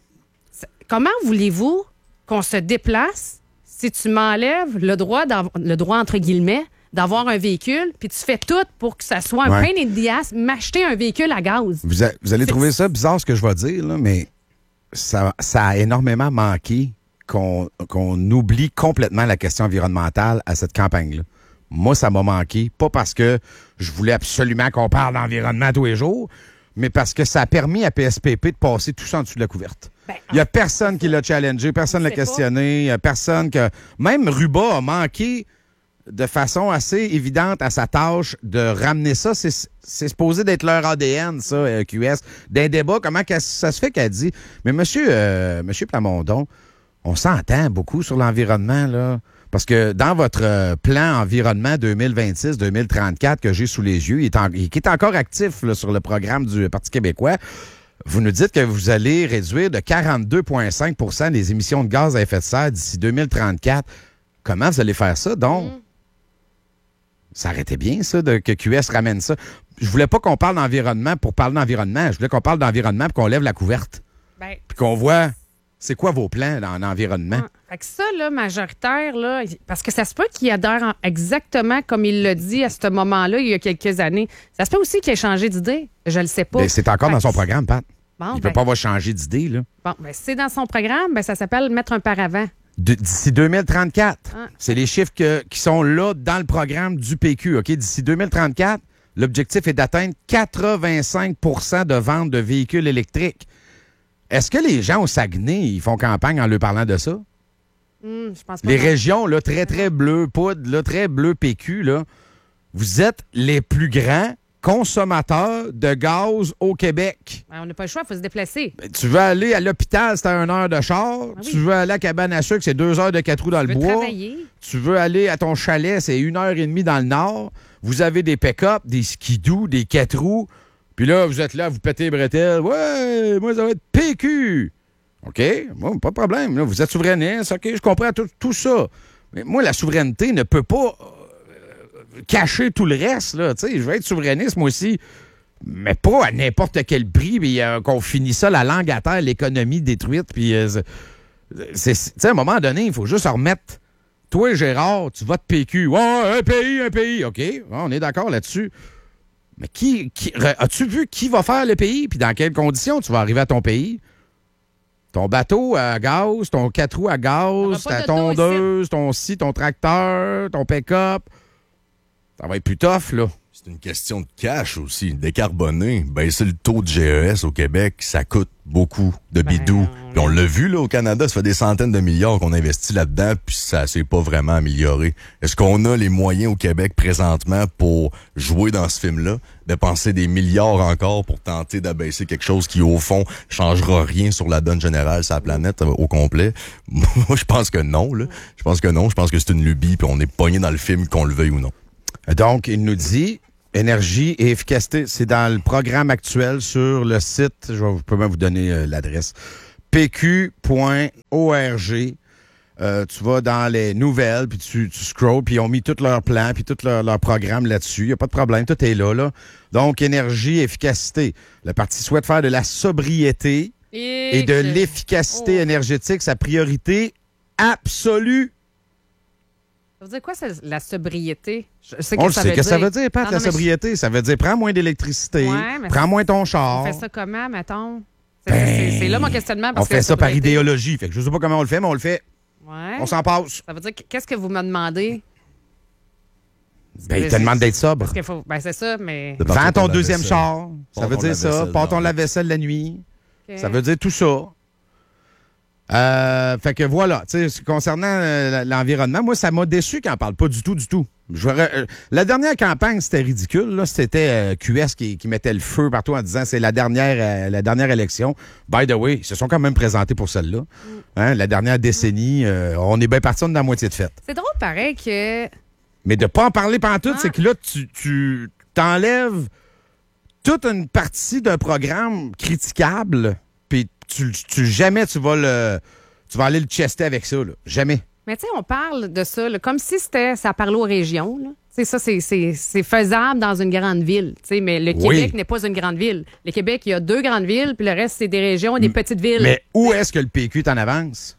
Comment voulez-vous qu'on se déplace si tu m'enlèves le droit, d'av- le droit entre guillemets, d'avoir un véhicule, puis tu fais tout pour que ça soit un Ouais. pain in the ass, m'acheter un véhicule à gaz? Vous, a- vous allez C'est- trouver ça bizarre, ce que je vais dire, là, mais ça, ça a énormément manqué qu'on qu'on oublie complètement la question environnementale à cette campagne-là. Moi, ça m'a manqué, pas parce que je voulais absolument qu'on parle d'environnement tous les jours, mais parce que ça a permis à P S P P de passer tout ça en dessous de la couverte. Ben, Il n'y a personne qui l'a challengé, personne ne l'a sait pas. questionné, il y a personne que... Même Ruba a manqué de façon assez évidente à sa tâche de ramener ça. C'est, c'est supposé d'être leur A D N, ça, euh, Q S. D'un débat, comment qu'elle- ça se fait qu'elle dit... Mais monsieur, euh, monsieur Plamondon, on s'entend beaucoup sur l'environnement, là. Parce que dans votre euh, plan environnement deux mille vingt-six deux mille trente-quatre que j'ai sous les yeux, il est, en- il est encore actif là, sur le programme du Parti québécois. Vous nous dites que vous allez réduire de quarante-deux virgule cinq pour cent les émissions de gaz à effet de serre d'ici deux mille trente-quatre. Comment vous allez faire ça? Donc, Mm. ça arrêtait bien, ça, de, que Q S ramène ça. Je voulais pas qu'on parle d'environnement pour parler d'environnement. Je voulais qu'on parle d'environnement pour qu'on lève la couverte. Ben, Puis qu'on voit, c'est quoi vos plans dans l'environnement? ah, fait que ça, là, majoritaire, là, parce que ça se peut qu'il adhère en- exactement comme il l'a dit à ce moment-là, il y a quelques années. Ça se peut aussi qu'il ait changé d'idée. Je le sais pas. Ben, c'est encore Fait dans que son programme, Pat. Bon, Il ben, peut pas avoir changé d'idée, là. bon, ben, si c'est dans son programme, ben, ça s'appelle mettre un paravent. De- D'ici deux mille trente-quatre. Ah. C'est les chiffres que- qui sont là dans le programme du P Q. OK? D'ici deux mille trente-quatre, l'objectif est d'atteindre quatre-vingt-cinq pour cent de ventes de véhicules électriques. Est-ce que les gens au Saguenay, ils font campagne en leur parlant de ça? Hum, je pense pas. Les que- régions, là, très, très bleu poudre, là, très bleu P Q, là, vous êtes les plus grands consommateurs de gaz au Québec. Ben, on n'a pas le choix, il faut se déplacer. Ben, tu veux aller à l'hôpital, c'est à une heure de char. Ah oui. Tu veux aller à cabane à sucre, c'est deux heures de quatre roues dans Tu le veux bois. travailler. Tu veux aller à ton chalet, c'est une heure et demie dans le nord. Vous avez des pick-up, des skidoo, des quatre roues. Puis là, vous êtes là, vous pétez les bretelles. Ouais, moi, ça va être P Q. OK? Bon, pas de problème. Là, vous êtes souverainiste. OK, je comprends tout, tout ça. Mais moi, la souveraineté ne peut pas euh, cacher tout le reste. Là. Tu sais, je veux être souverainiste, moi aussi. Mais pas à n'importe quel prix, puis euh, qu'on finit ça la langue à terre, l'économie détruite. Puis, euh, c'est, c'est- tu sais, à un moment donné, il faut juste en remettre. Toi, Gérard, tu votes P Q. Ouais, un pays, un pays. OK, ouais, on est d'accord là-dessus. Mais qui, qui re- as-tu vu qui va faire le pays? Puis dans quelles conditions tu vas arriver à ton pays? Ton bateau à gaz, ton quatre roues à gaz, Ça va pas ta d'auto tondeuse, ton scie, ton tracteur, ton pick-up. Ça va être plus tough, là. C'est une question de cash aussi. Décarboner, baisser le taux de G E S au Québec, ça coûte beaucoup de bidou. Ben, Puis on l'a vu là au Canada, ça fait des centaines de milliards qu'on investit là-dedans, puis ça s'est pas vraiment amélioré. Est-ce qu'on a les moyens au Québec présentement pour jouer dans ce film-là, dépenser des milliards encore pour tenter d'abaisser quelque chose qui, au fond, changera rien sur la donne générale sur la planète au complet? Moi, je pense que non, là. Je pense que non. Je pense que c'est une lubie, puis on est pogné dans le film, qu'on le veuille ou non. Donc, il nous dit énergie et efficacité. C'est dans le programme actuel sur le site. Je vais vous- peux même vous donner euh, l'adresse. p q point org. Euh, tu vas dans les nouvelles, puis tu, tu scrolls, puis ils ont mis tous leurs plans, puis tout leur, leur programme là-dessus. Il n'y a pas de problème, tout est là, là. Donc, énergie, efficacité. Le parti souhaite faire de la sobriété et de que- l'efficacité Oh. énergétique sa priorité absolue. Ça veut dire quoi, ça, la sobriété? Je sais On que le ça sait. veut Qu'est-ce que ça dire. veut dire, Pat, Non, la non, mais sobriété? Ça veut dire prends moins d'électricité, Ouais, mais prends moins ton On char. fait ça comment, mettons? C'est Ben, c'est- c'est là mon questionnement. Parce On fait que ça par sobriété- idéologie. Fait que je sais pas comment on le fait, mais on le fait. Ouais. On s'en passe. Ça veut dire, que- qu'est-ce que vous me demandez? Ben, il te demande d'être sobre. Parce qu'il faut. Ben, c'est ça, mais. De Vends partir ton ton deuxième lave-vaisselle. char. Ça Pars veut ton dire ça. lave-vaisselle Pars ton dans- lave-vaisselle la nuit. Ok. Ça veut dire tout ça. Euh, fait que voilà, tu sais, concernant euh, l'environnement, moi, ça m'a déçu qu'on n'en parle pas du tout, du tout. Je verrais- euh, la dernière campagne, c'était ridicule. Là. C'était euh, Q S qui, qui mettait le feu partout en disant c'est la dernière, euh, la dernière élection. By the way, ils se sont quand même présentés pour celle-là. Hein, la dernière décennie, euh, on est bien parti, on est dans la moitié de fête. C'est drôle, pareil, que. Mais de pas en parler pantoute, Ah. c'est que là, tu, tu t'enlèves toute une partie d'un programme critiquable, puis tu, tu jamais tu vas le tu vas aller le chester avec ça, là. Jamais. Mais tu sais, on parle de ça, là, comme si c'était ça parlait aux régions. Là. Tu sais, ça, c'est- c'est c'est faisable dans une grande ville. Tu sais, mais le Oui. Québec n'est pas une grande ville. Le Québec, il y a deux grandes villes, puis le reste, c'est des régions et des petites villes. Mais où est-ce que le P Q est en avance?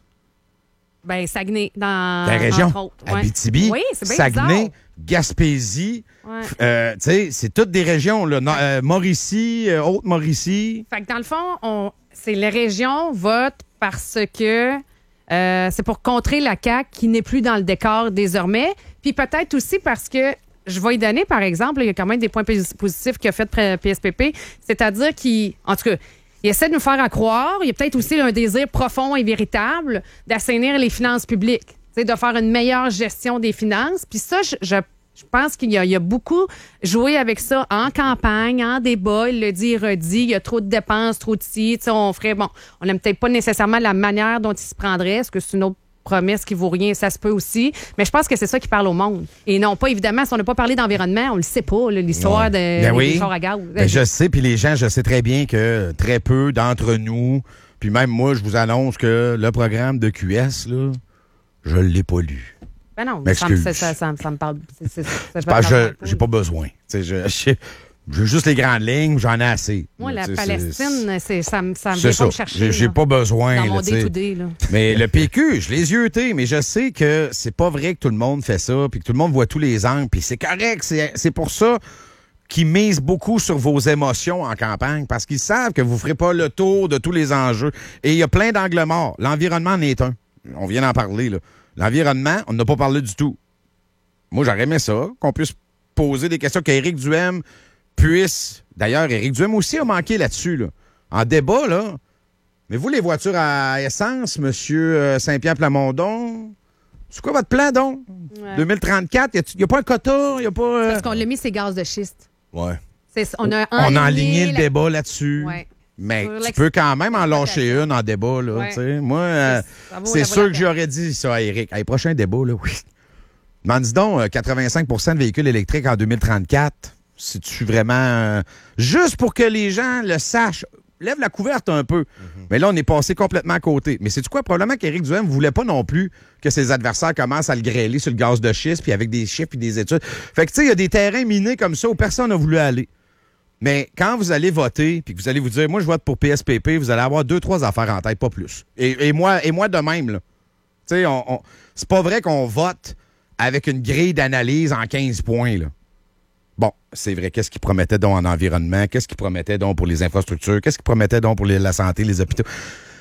Ben, Saguenay, dans. Dans la région. entre autres. Ouais. Abitibi, Oui, c'est bien Saguenay, bizarre. Gaspésie. Ouais. Euh, tu sais, c'est toutes des régions, là. No- euh, Mauricie, euh, Haute-Mauricie. Fait que dans le fond, on, c'est les régions votent parce que euh, c'est pour contrer la C A Q qui n'est plus dans le décor désormais. Puis peut-être aussi parce que je vais y donner, par exemple, il y a quand même des points posi- positifs qu'a fait P S P P, c'est-à-dire qu'il, en tout cas, il essaie de nous faire à croire, il y a peut-être aussi un désir profond et véritable d'assainir les finances publiques, tu sais, de faire une meilleure gestion des finances. Puis ça, je, je Je pense qu'il y a, il y a beaucoup joué avec ça en campagne, en débat. Il le dit, il redit. Il y a trop de dépenses, trop de ci. Tu sais, on ferait, bon, on n'aime peut-être pas nécessairement la manière dont il se prendrait. Est-ce que c'est une autre promesse qui vaut rien? Ça se peut aussi. Mais je pense que c'est ça qui parle au monde. Et non pas, évidemment, si on n'a pas parlé d'environnement, on le sait pas, là, l'histoire de, Ben des oui. chars à gaz. Ben, je sais, puis les gens, je sais très bien que très peu d'entre nous, puis même moi, je vous annonce que le programme de Q S, là, je l'ai pas lu. Ben non, ça, me- M'excuse. ça, ça, ça, ça me parle. c'est- c'est- ça, ça, C'est je pas- me je parle j'ai pas besoin. Tu sais, je- je- J'ai juste les grandes lignes, j'en ai assez. Moi, la Tu sais, c'est- Palestine, c'est, ça, me- ça me C'est vient ça. pas me chercher. J'ai j'ai là, pas besoin. dans là, mon tu sais. day-to-day, là. Mais le P Q, je les yeuté, mais je sais que c'est pas vrai que tout le monde fait ça, puis que tout le monde voit tous les angles, puis c'est correct. C'est c'est pour ça qu'ils misent beaucoup sur vos émotions en campagne, parce qu'ils savent que vous ferez pas le tour de tous les enjeux. Et il y a plein d'angles morts. L'environnement en est un. On vient d'en parler, là. L'environnement, on n'a pas parlé du tout. Moi, j'aurais aimé ça, qu'on puisse poser des questions, qu'Éric Duhem puisse... D'ailleurs, Éric Duhem aussi a manqué là-dessus, là. En débat, là. Mais vous, les voitures à essence, monsieur euh, Saint-Pierre Plamondon, c'est quoi votre plan, donc? Ouais. deux mille trente-quatre, il n'y a pas un quota, il n'y a pas... euh, Parce qu'on l'a mis, ces gaz de schiste. Ouais. C'est- on a On a aligné le la- débat là-dessus. Ouais. Mais Sur tu l'ex- peux quand même en lâcher une en débat, là. Ouais. tu sais. Moi, euh, Ça vaut- c'est ça vaut sûr la que peine. j'aurais dit ça à Éric. Hey, prochain débat, là, oui. M'en dis donc, euh, quatre-vingt-cinq pour cent de véhicules électriques en deux mille trente-quatre. C'est-tu vraiment... euh, juste pour que les gens le sachent. Lève la couverte un peu. Mais là, on est passé complètement à côté. Mais c'est-tu quoi? Probablement qu'Éric Duhem ne voulait pas non plus que ses adversaires commencent à le grêler sur le gaz de schiste, puis avec des chiffres et des études. Fait que, tu sais, il y a des terrains minés comme ça où personne n'a voulu aller. Mais quand vous allez voter, puis que vous allez vous dire, moi, je vote pour P S P P, vous allez avoir deux, trois affaires en tête, pas plus. Et, et moi, et moi de même, là. Tu sais, on, on- c'est pas vrai qu'on vote avec une grille d'analyse en quinze points, là. Bon, c'est vrai. Qu'est-ce qu'il promettait donc en environnement? Qu'est-ce qu'il promettait donc pour les infrastructures? Qu'est-ce qu'il promettait donc pour les- la santé, les hôpitaux?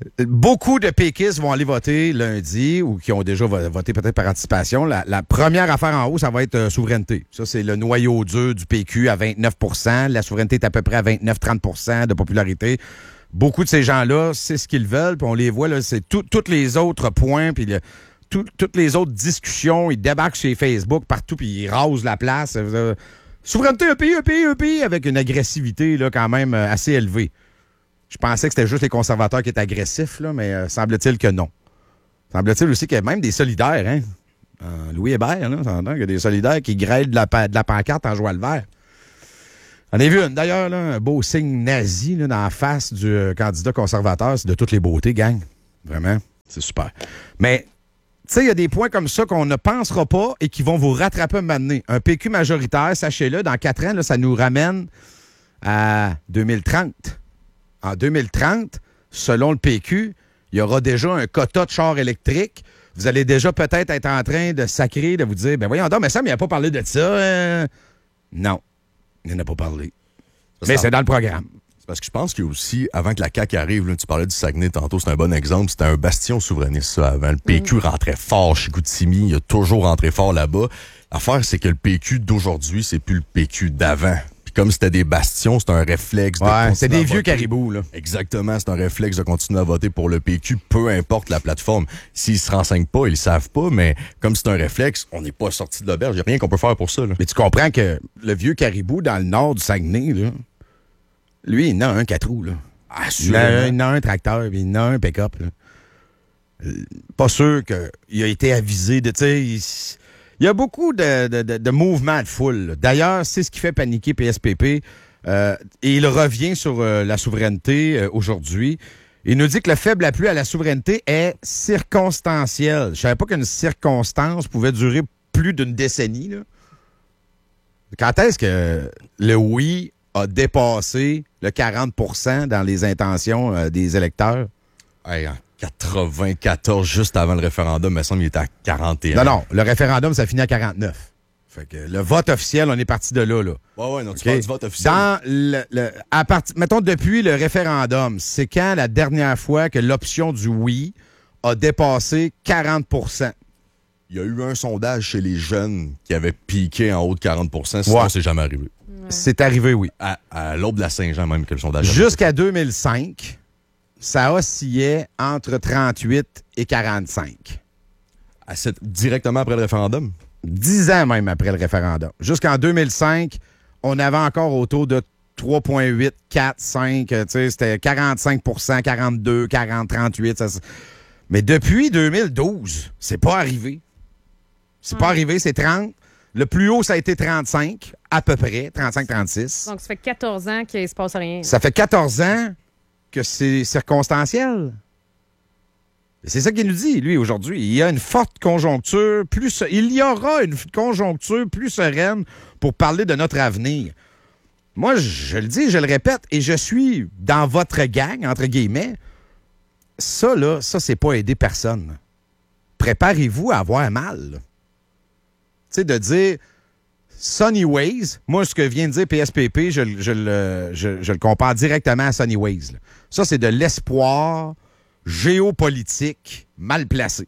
Beaucoup de péquistes vont aller voter lundi ou qui ont déjà vo- voté peut-être par anticipation. La, la première affaire en haut, ça va être euh, souveraineté. Ça, c'est le noyau dur du P Q à vingt-neuf pour cent. La souveraineté est à peu près à vingt-neuf à trente pour cent de popularité. Beaucoup de ces gens-là, c'est ce qu'ils veulent. Puis on les voit, là, c'est tous les autres points, puis le, tout, toutes les autres discussions. Ils débarquent sur Facebook partout, puis ils rasent la place. Euh, souveraineté, E P, E P, E P, avec une agressivité là, quand même euh, assez élevée. Je pensais que c'était juste les conservateurs qui étaient agressifs, là, mais euh, semble-t-il que non. Semble-t-il aussi qu'il y a même des solidaires, hein? Euh, Louis Hébert, là, s'entend qu'il y a des solidaires qui grêlent de la, pa- de la pancarte en jouant le vert. On a vu une, d'ailleurs, là, un beau signe nazi là, dans la face du euh, candidat conservateur. C'est de toutes les beautés, gang. Vraiment, c'est super. Mais, tu sais, il y a des points comme ça qu'on ne pensera pas et qui vont vous rattraper un moment donné. Un P Q majoritaire, sachez-le, dans quatre ans, là, ça nous ramène à deux mille trente. En deux mille trente, selon le P Q, il y aura déjà un quota de chars électriques. Vous allez déjà peut-être être en train de sacrer, de vous dire, ben voyons donc, mais Sam, il n'a pas parlé de ça. Euh... Non, il n'en a pas parlé. Mais c'est dans le programme. C'est parce que je pense qu'il y a aussi, avant que la C A Q arrive, là, tu parlais du Saguenay tantôt, c'est un bon exemple, c'était un bastion souverainiste, ça, avant. Le P Q mmh. rentrait fort chez Chicoutimi, il a toujours rentré fort là-bas. L'affaire, c'est que le P Q d'aujourd'hui, c'est plus le P Q d'avant. Comme c'était des bastions, c'est un réflexe de ouais, c'est des vieux caribous, là. Exactement, c'est un réflexe de continuer à voter pour le P Q, peu importe la plateforme. S'ils se renseignent pas, ils le savent pas, mais comme c'est un réflexe, on n'est pas sorti de l'auberge. Il n'y a rien qu'on peut faire pour ça, là. Mais tu comprends que le vieux caribou dans le nord du Saguenay, là, lui, il en a un quatre roues, là. Ah, il, a, il en a un tracteur, puis il en a un pick-up, là. Pas sûr qu'il a été avisé de, tu sais... Il... Il y a beaucoup de, de, de, de mouvements de foule. D'ailleurs, c'est ce qui fait paniquer P S P P. Euh, et il revient sur euh, la souveraineté euh, aujourd'hui. Il nous dit que le faible appui à la souveraineté est circonstanciel. Je savais pas qu'une circonstance pouvait durer plus d'une décennie, là. Quand est-ce que le oui a dépassé le quarante pour cent dans les intentions euh, des électeurs? Hey, hein. quatre-vingt-quatorze, juste avant le référendum, il me semble qu'il était à quarante et un. Non, non, le référendum, ça finit à quarante-neuf. Fait que le vote officiel, on est parti de là, là. Ouais, ouais, non, tu okay. parles du vote officiel. Dans le, le, à part, mettons, depuis le référendum, c'est quand la dernière fois que l'option du oui a dépassé quarante pour cent? Il y a eu un sondage chez les jeunes qui avait piqué en haut de quarante pour cent, sinon ouais. c'est jamais arrivé. Ouais. C'est arrivé, oui. À, à l'aube de la Saint-Jean, même, que le sondage jusqu'à deux mille cinq, ça oscillait entre trente-huit et quarante-cinq. À cette, directement après le référendum? Dix ans même après le référendum. Jusqu'en deux mille cinq, on avait encore autour de trois virgule huit, quatre, cinq, tu sais, c'était quarante-cinq pour cent, quarante-deux, quarante, trente-huit. Ça, mais depuis deux mille douze, c'est pas arrivé. C'est pas arrivé, c'est trente. Le plus haut, ça a été trente-cinq, à peu près, trente-cinq trente-six. Donc, ça fait quatorze ans qu'il se passe rien. Ça fait quatorze ans que c'est circonstanciel. C'est ça qu'il nous dit, lui, aujourd'hui. Il y a une forte conjoncture, plus il y aura une conjoncture plus sereine pour parler de notre avenir. Moi, je le dis, je le répète, et je suis dans votre gang, entre guillemets. Ça, là, ça, c'est pas aider personne. Préparez-vous à avoir mal. Tu sais, de dire Sunny Ways, moi, ce que vient de dire P S P P, je, je, le, je, je le compare directement à Sunny Ways. Là. Ça, c'est de l'espoir géopolitique mal placé.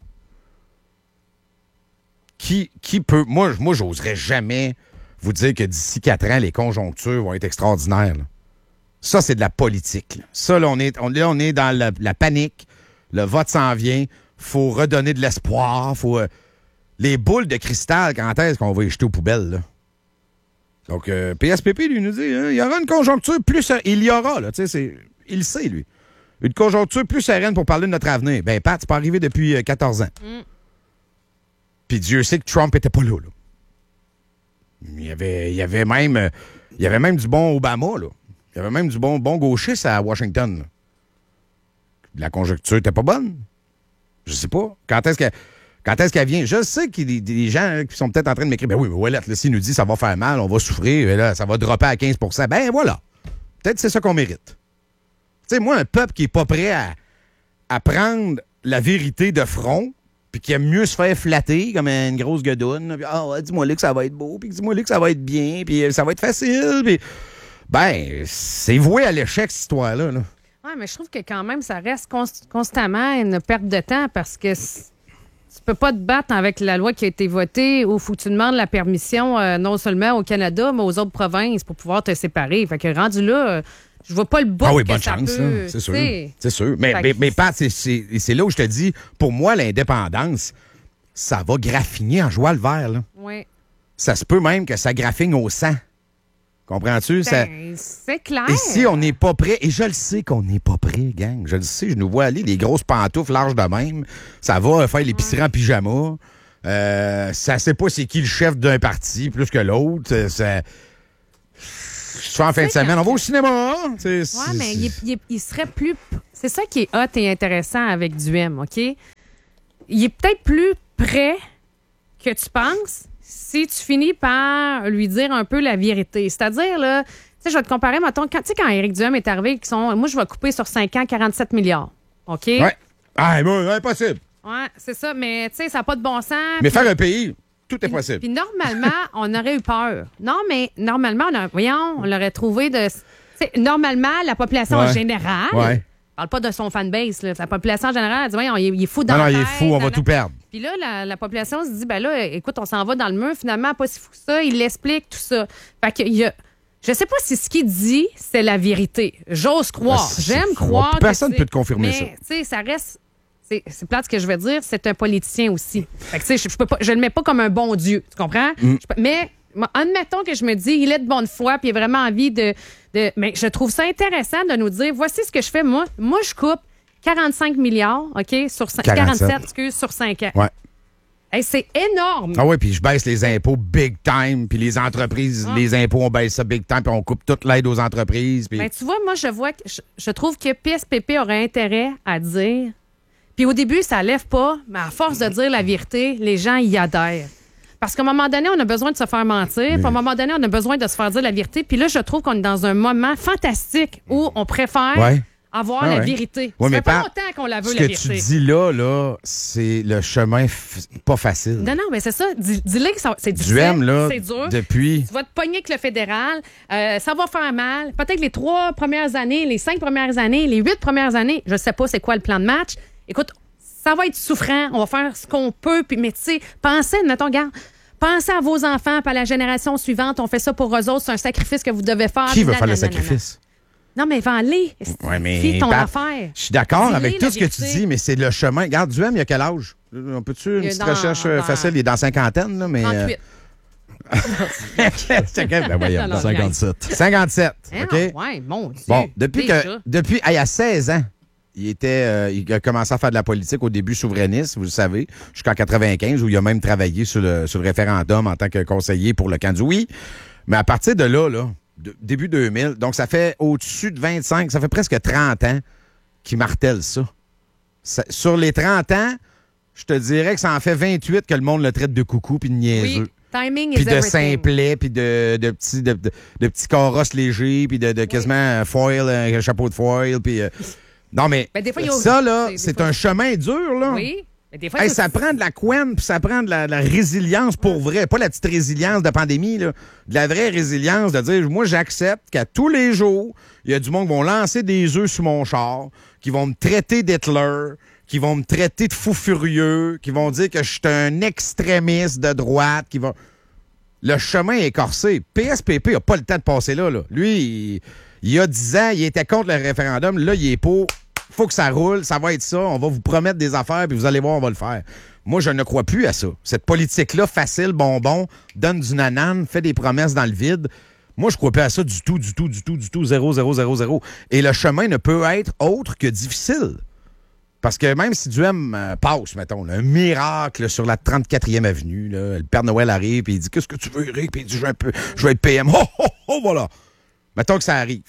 Qui, qui peut... Moi, moi j'oserais jamais vous dire que d'ici quatre ans, les conjonctures vont être extraordinaires. Là. Ça, c'est de la politique. Là. Ça, là, on est, on, là, on est dans la, la panique. Le vote s'en vient. Faut redonner de l'espoir. Faut... Euh, les boules de cristal, quand est-ce qu'on va les jeter aux poubelles, là? Donc, euh, P S P P, lui, nous dit, hein, il y aura une conjoncture plus... Il y aura, là, tu sais, c'est... Il le sait, lui. Une conjoncture plus sereine pour parler de notre avenir. Ben, Pat, c'est pas arrivé depuis euh, quatorze ans. Mm. Puis Dieu sait que Trump était pas là, là. Il y avait, il y avait même... Euh, il y avait même du bon Obama, là. Il y avait même du bon, bon gauchiste à Washington, là. La conjoncture était pas bonne. Je sais pas. Quand est-ce que... Quand est-ce qu'elle vient? Je sais qu'il y a des gens qui sont peut-être en train de m'écrire, ben oui, mais Ouellet, là, s'il nous dit ça va faire mal, on va souffrir, et là, ça va dropper à quinze pour cent. Ben voilà. Peut-être que c'est ça qu'on mérite. Tu sais, moi, un peuple qui est pas prêt à, à prendre la vérité de front, puis qui aime mieux se faire flatter comme une grosse guedoune, puis ah, ouais, dis-moi là que ça va être beau, puis dis-moi là que ça va être bien, puis ça va être facile, puis ben, c'est voué à l'échec, cette histoire-là, là. Oui, mais je trouve que quand même, ça reste const- constamment une perte de temps parce que c- tu peux pas te battre avec la loi qui a été votée où faut que tu demandes la permission euh, non seulement au Canada, mais aux autres provinces pour pouvoir te séparer. Fait que rendu là, euh, je vois pas le bout Ah oui, que bonne ça chance, peut, là. C'est sûr. t'sais. C'est sûr. Mais, Fait mais, que- mais Pat, c'est, c'est, c'est là où je te dis, pour moi, l'indépendance, ça va graffiner en joie le vert, là. Oui. Ça se peut même que ça graffine au sang. Comprends-tu? Ça... Ben, c'est clair. Ici, on n'est pas prêt. Et je le sais qu'on n'est pas prêt, gang. Je le sais. Je nous vois aller, les grosses pantoufles larges de même. Ça va faire l'épicerie en pyjama. Euh, ça sait pas c'est qui le chef d'un parti plus que l'autre. Euh, Ça... Je suis en fin de C'est semaine. quand- On va au cinéma. Hein? C'est- Oui, c'est- mais il, est- il est- il serait plus. C'est ça qui est hot et intéressant avec Duhem, OK? Il est peut-être plus prêt que tu penses si tu finis par lui dire un peu la vérité. C'est-à-dire, là, tu sais, je vais te comparer, mettons, quand, tu sais, quand Éric Duhem est arrivé, qui sont, moi, je vais couper sur cinq ans quarante-sept milliards. OK? Ouais. Ah, bon, impossible. Ouais, c'est ça, mais tu sais, ça n'a pas de bon sens. Mais Puis- faire un pays, tout est puis- possible. Puis normalement, on aurait eu peur. Non, mais normalement, on a- voyons, on l'aurait trouvé de. tu sais, normalement, la population en Ouais. général. Ouais. Je parle pas de son fanbase. Là. La population en général, elle dit, voyons, il, est- il est fou dans Non, non, la il est tête, fou, on va nanana. tout perdre. Puis là, la, la population se dit, ben là, écoute, on s'en va dans le mur. Finalement, pas si fou que ça. Il l'explique, tout ça. Fait que, il y a, je sais pas si ce qu'il dit, c'est la vérité. J'ose croire. Ben, c'est- J'aime c'est- croire. que personne c'est- peut te confirmer mais, ça. tu sais, ça reste. C'est, c'est plate ce que je veux dire, c'est un politicien aussi. Fait que, tu sais, je, je peux pas, je le mets pas comme un bon Dieu. Tu comprends? Mm. Je peux- mais, moi, admettons que je me dis, il est de bonne foi, puis il a vraiment envie de, de. Mais je trouve ça intéressant de nous dire, voici ce que je fais, moi. Moi, je coupe quarante-cinq milliards, OK, sur cin- quarante-sept. quarante-sept, excuse, sur cinq ans. Ouais. Hey, c'est énorme. Ah oui, puis je baisse les impôts big time, puis les entreprises, Ah. les impôts, on baisse ça big time, puis on coupe toute l'aide aux entreprises. Puis... Ben, tu vois, moi, je vois que je, je trouve que P S P P aurait intérêt à dire. Puis au début, ça lève pas, mais à force de dire la vérité, les gens y adhèrent. Parce qu'à un moment donné, on a besoin de se faire mentir. Puis à un moment donné, on a besoin de se faire dire la vérité. Puis là, je trouve qu'on est dans un moment fantastique où on préfère Ouais. avoir Ah la ouais. vérité. Ouais, ça mais fait pas Pat, longtemps qu'on la veut, Ce la que vérité. tu dis là, là, c'est le chemin f- pas facile. Non, non, mais c'est ça. Dis- Dis-le que ça- c'est difficile. Du M, là, C'est dur. depuis... Tu vas te pogner avec le fédéral. Euh, ça va faire mal. Peut-être les trois premières années, les cinq premières années, les huit premières années. Je sais pas c'est quoi le plan de match. Écoute, ça va être souffrant. On va faire ce qu'on peut. Puis, mais tu sais, pensez, mettons, regarde, pensez à vos enfants, puis à la génération suivante. On fait ça pour eux autres. C'est un sacrifice que vous devez faire. Qui veut Nanana, faire le nanana. sacrifice? Non, mais vends-les. Ouais, mais C'est ton Pat, affaire. Je suis d'accord Dis-les avec la tout ce que tu vérité. dis, mais c'est le chemin. Regarde, Duhem, il y a quel âge? On peut-tu une Il est petite dans- recherche euh, dans- facile? Il est dans cinquantaine, là, mais... euh, trente-huit. C'est quand même- ben voyons Non, non, donc. cinquante-sept. cinquante-sept, Hein, OK? ouais, mon Dieu. Bon, depuis Déjà. que... Depuis... hey, à seize ans, il était... euh, il a commencé à faire de la politique, au début souverainiste, vous le savez, jusqu'en quatre-vingt-quinze, où il a même travaillé sur le, sur le référendum en tant que conseiller pour le camp du oui. Mais à partir de là, là, de- début deux mille, donc ça fait au-dessus de vingt-cinq, ça fait presque trente ans qu'il martèle ça. Ça- Sur les trente ans, je te dirais que ça en fait vingt-huit que le monde le traite de coucou puis de niaiseux. Oui, timing Puis is de everything. simplet, puis de, de petits de, de- de petits carrosses légers, puis de, de quasiment un foil, un chapeau de foil, puis... euh, non, mais Ben, des fois, il y a- ça, là, des- des c'est fois- un chemin dur, là. Oui. Mais des fois, Hey, il y a- ça prend de la couenne, puis ça prend de la, de la résilience pour vrai. Pas la petite résilience de pandémie, là. De la vraie résilience de dire, moi, j'accepte qu'à tous les jours, il y a du monde qui vont lancer des œufs sur mon char, qui vont me traiter d'Hitler, qui vont me traiter de fou furieux, qui vont dire que je suis un extrémiste de droite, qui va... Le chemin est corsé. P S P P n'a pas le temps de passer là, là. Lui, il, il y a dix ans, il était contre le référendum. Là, il est pour... Faut que ça roule, ça va être ça. On va vous promettre des affaires, puis vous allez voir, on va le faire. Moi, je ne crois plus à ça. Cette politique-là, facile, bonbon, donne du nanan, fait des promesses dans le vide. Moi, je crois pas à ça du tout, du tout, du tout, du tout, zéro, zéro, zéro, zéro. Et le chemin ne peut être autre que difficile. Parce que même si Duhem euh, passe, mettons, là, un miracle sur la trente-quatrième avenue, là, le Père Noël arrive, puis il dit « Qu'est-ce que tu veux, Eric? » Puis il dit « Je vais un peu- je vais être P M. » Oh, oh, oh, voilà. Mettons que ça arrive.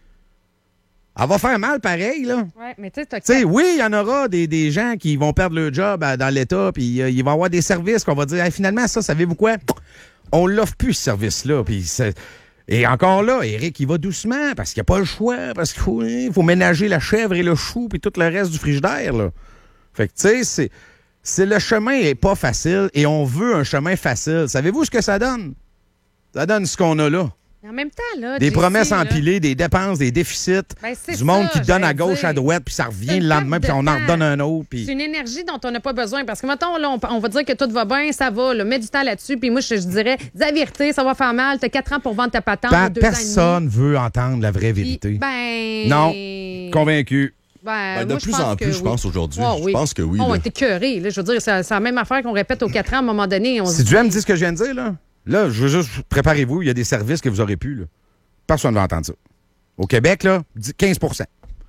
Elle va faire mal pareil, là. Ouais, mais tu sais, t'as- Tu sais, oui, il y en aura des, des gens qui vont perdre leur job à- dans l'État, puis euh, il va y avoir des services qu'on va dire, hey, finalement, ça, savez-vous quoi? On l'offre plus, ce service-là. Puis c'est- Et encore là, Éric, il va doucement, parce qu'il n'y a pas le choix, parce qu'il faut, il faut ménager la chèvre et le chou, puis tout le reste du frigidaire, là. Fait que, tu sais, c'est, c'est le chemin n'est pas facile, et on veut un chemin facile. Savez-vous ce que ça donne? Ça donne ce qu'on a là. En même temps, là. Des J C, promesses là, empilées, des dépenses, des déficits, ben, c'est du monde ça, qui donne à j'allais gauche, dire. à droite, puis ça revient C'est le une lendemain, perte puis on de en temps. redonne un autre. Puis... C'est une énergie dont on n'a pas besoin. Parce que, mettons, là, on, on va dire que tout va bien, ça va, là, mets du temps là-dessus, puis moi, je, je dirais, dis la vérité, ça va faire mal, t'as quatre ans pour vendre ta patente, Pa- deux ans et personne veut entendre la vraie demi. vérité. Puis, ben... Non. Convaincu. Ben, Ben, de moi, plus je pense en que plus, je oui. pense, aujourd'hui. Oh, oui. Je pense que oui. On là. a été cœurés, là. Je veux dire, c'est c'est la même affaire qu'on répète aux quatre ans à un moment donné. On Si se tu viens me dire ce que je viens de dire, là, là, je veux juste, préparez-vous, il y a des services que vous aurez pu, là. Personne ne va entendre ça. Au Québec, là, quinze pour cent.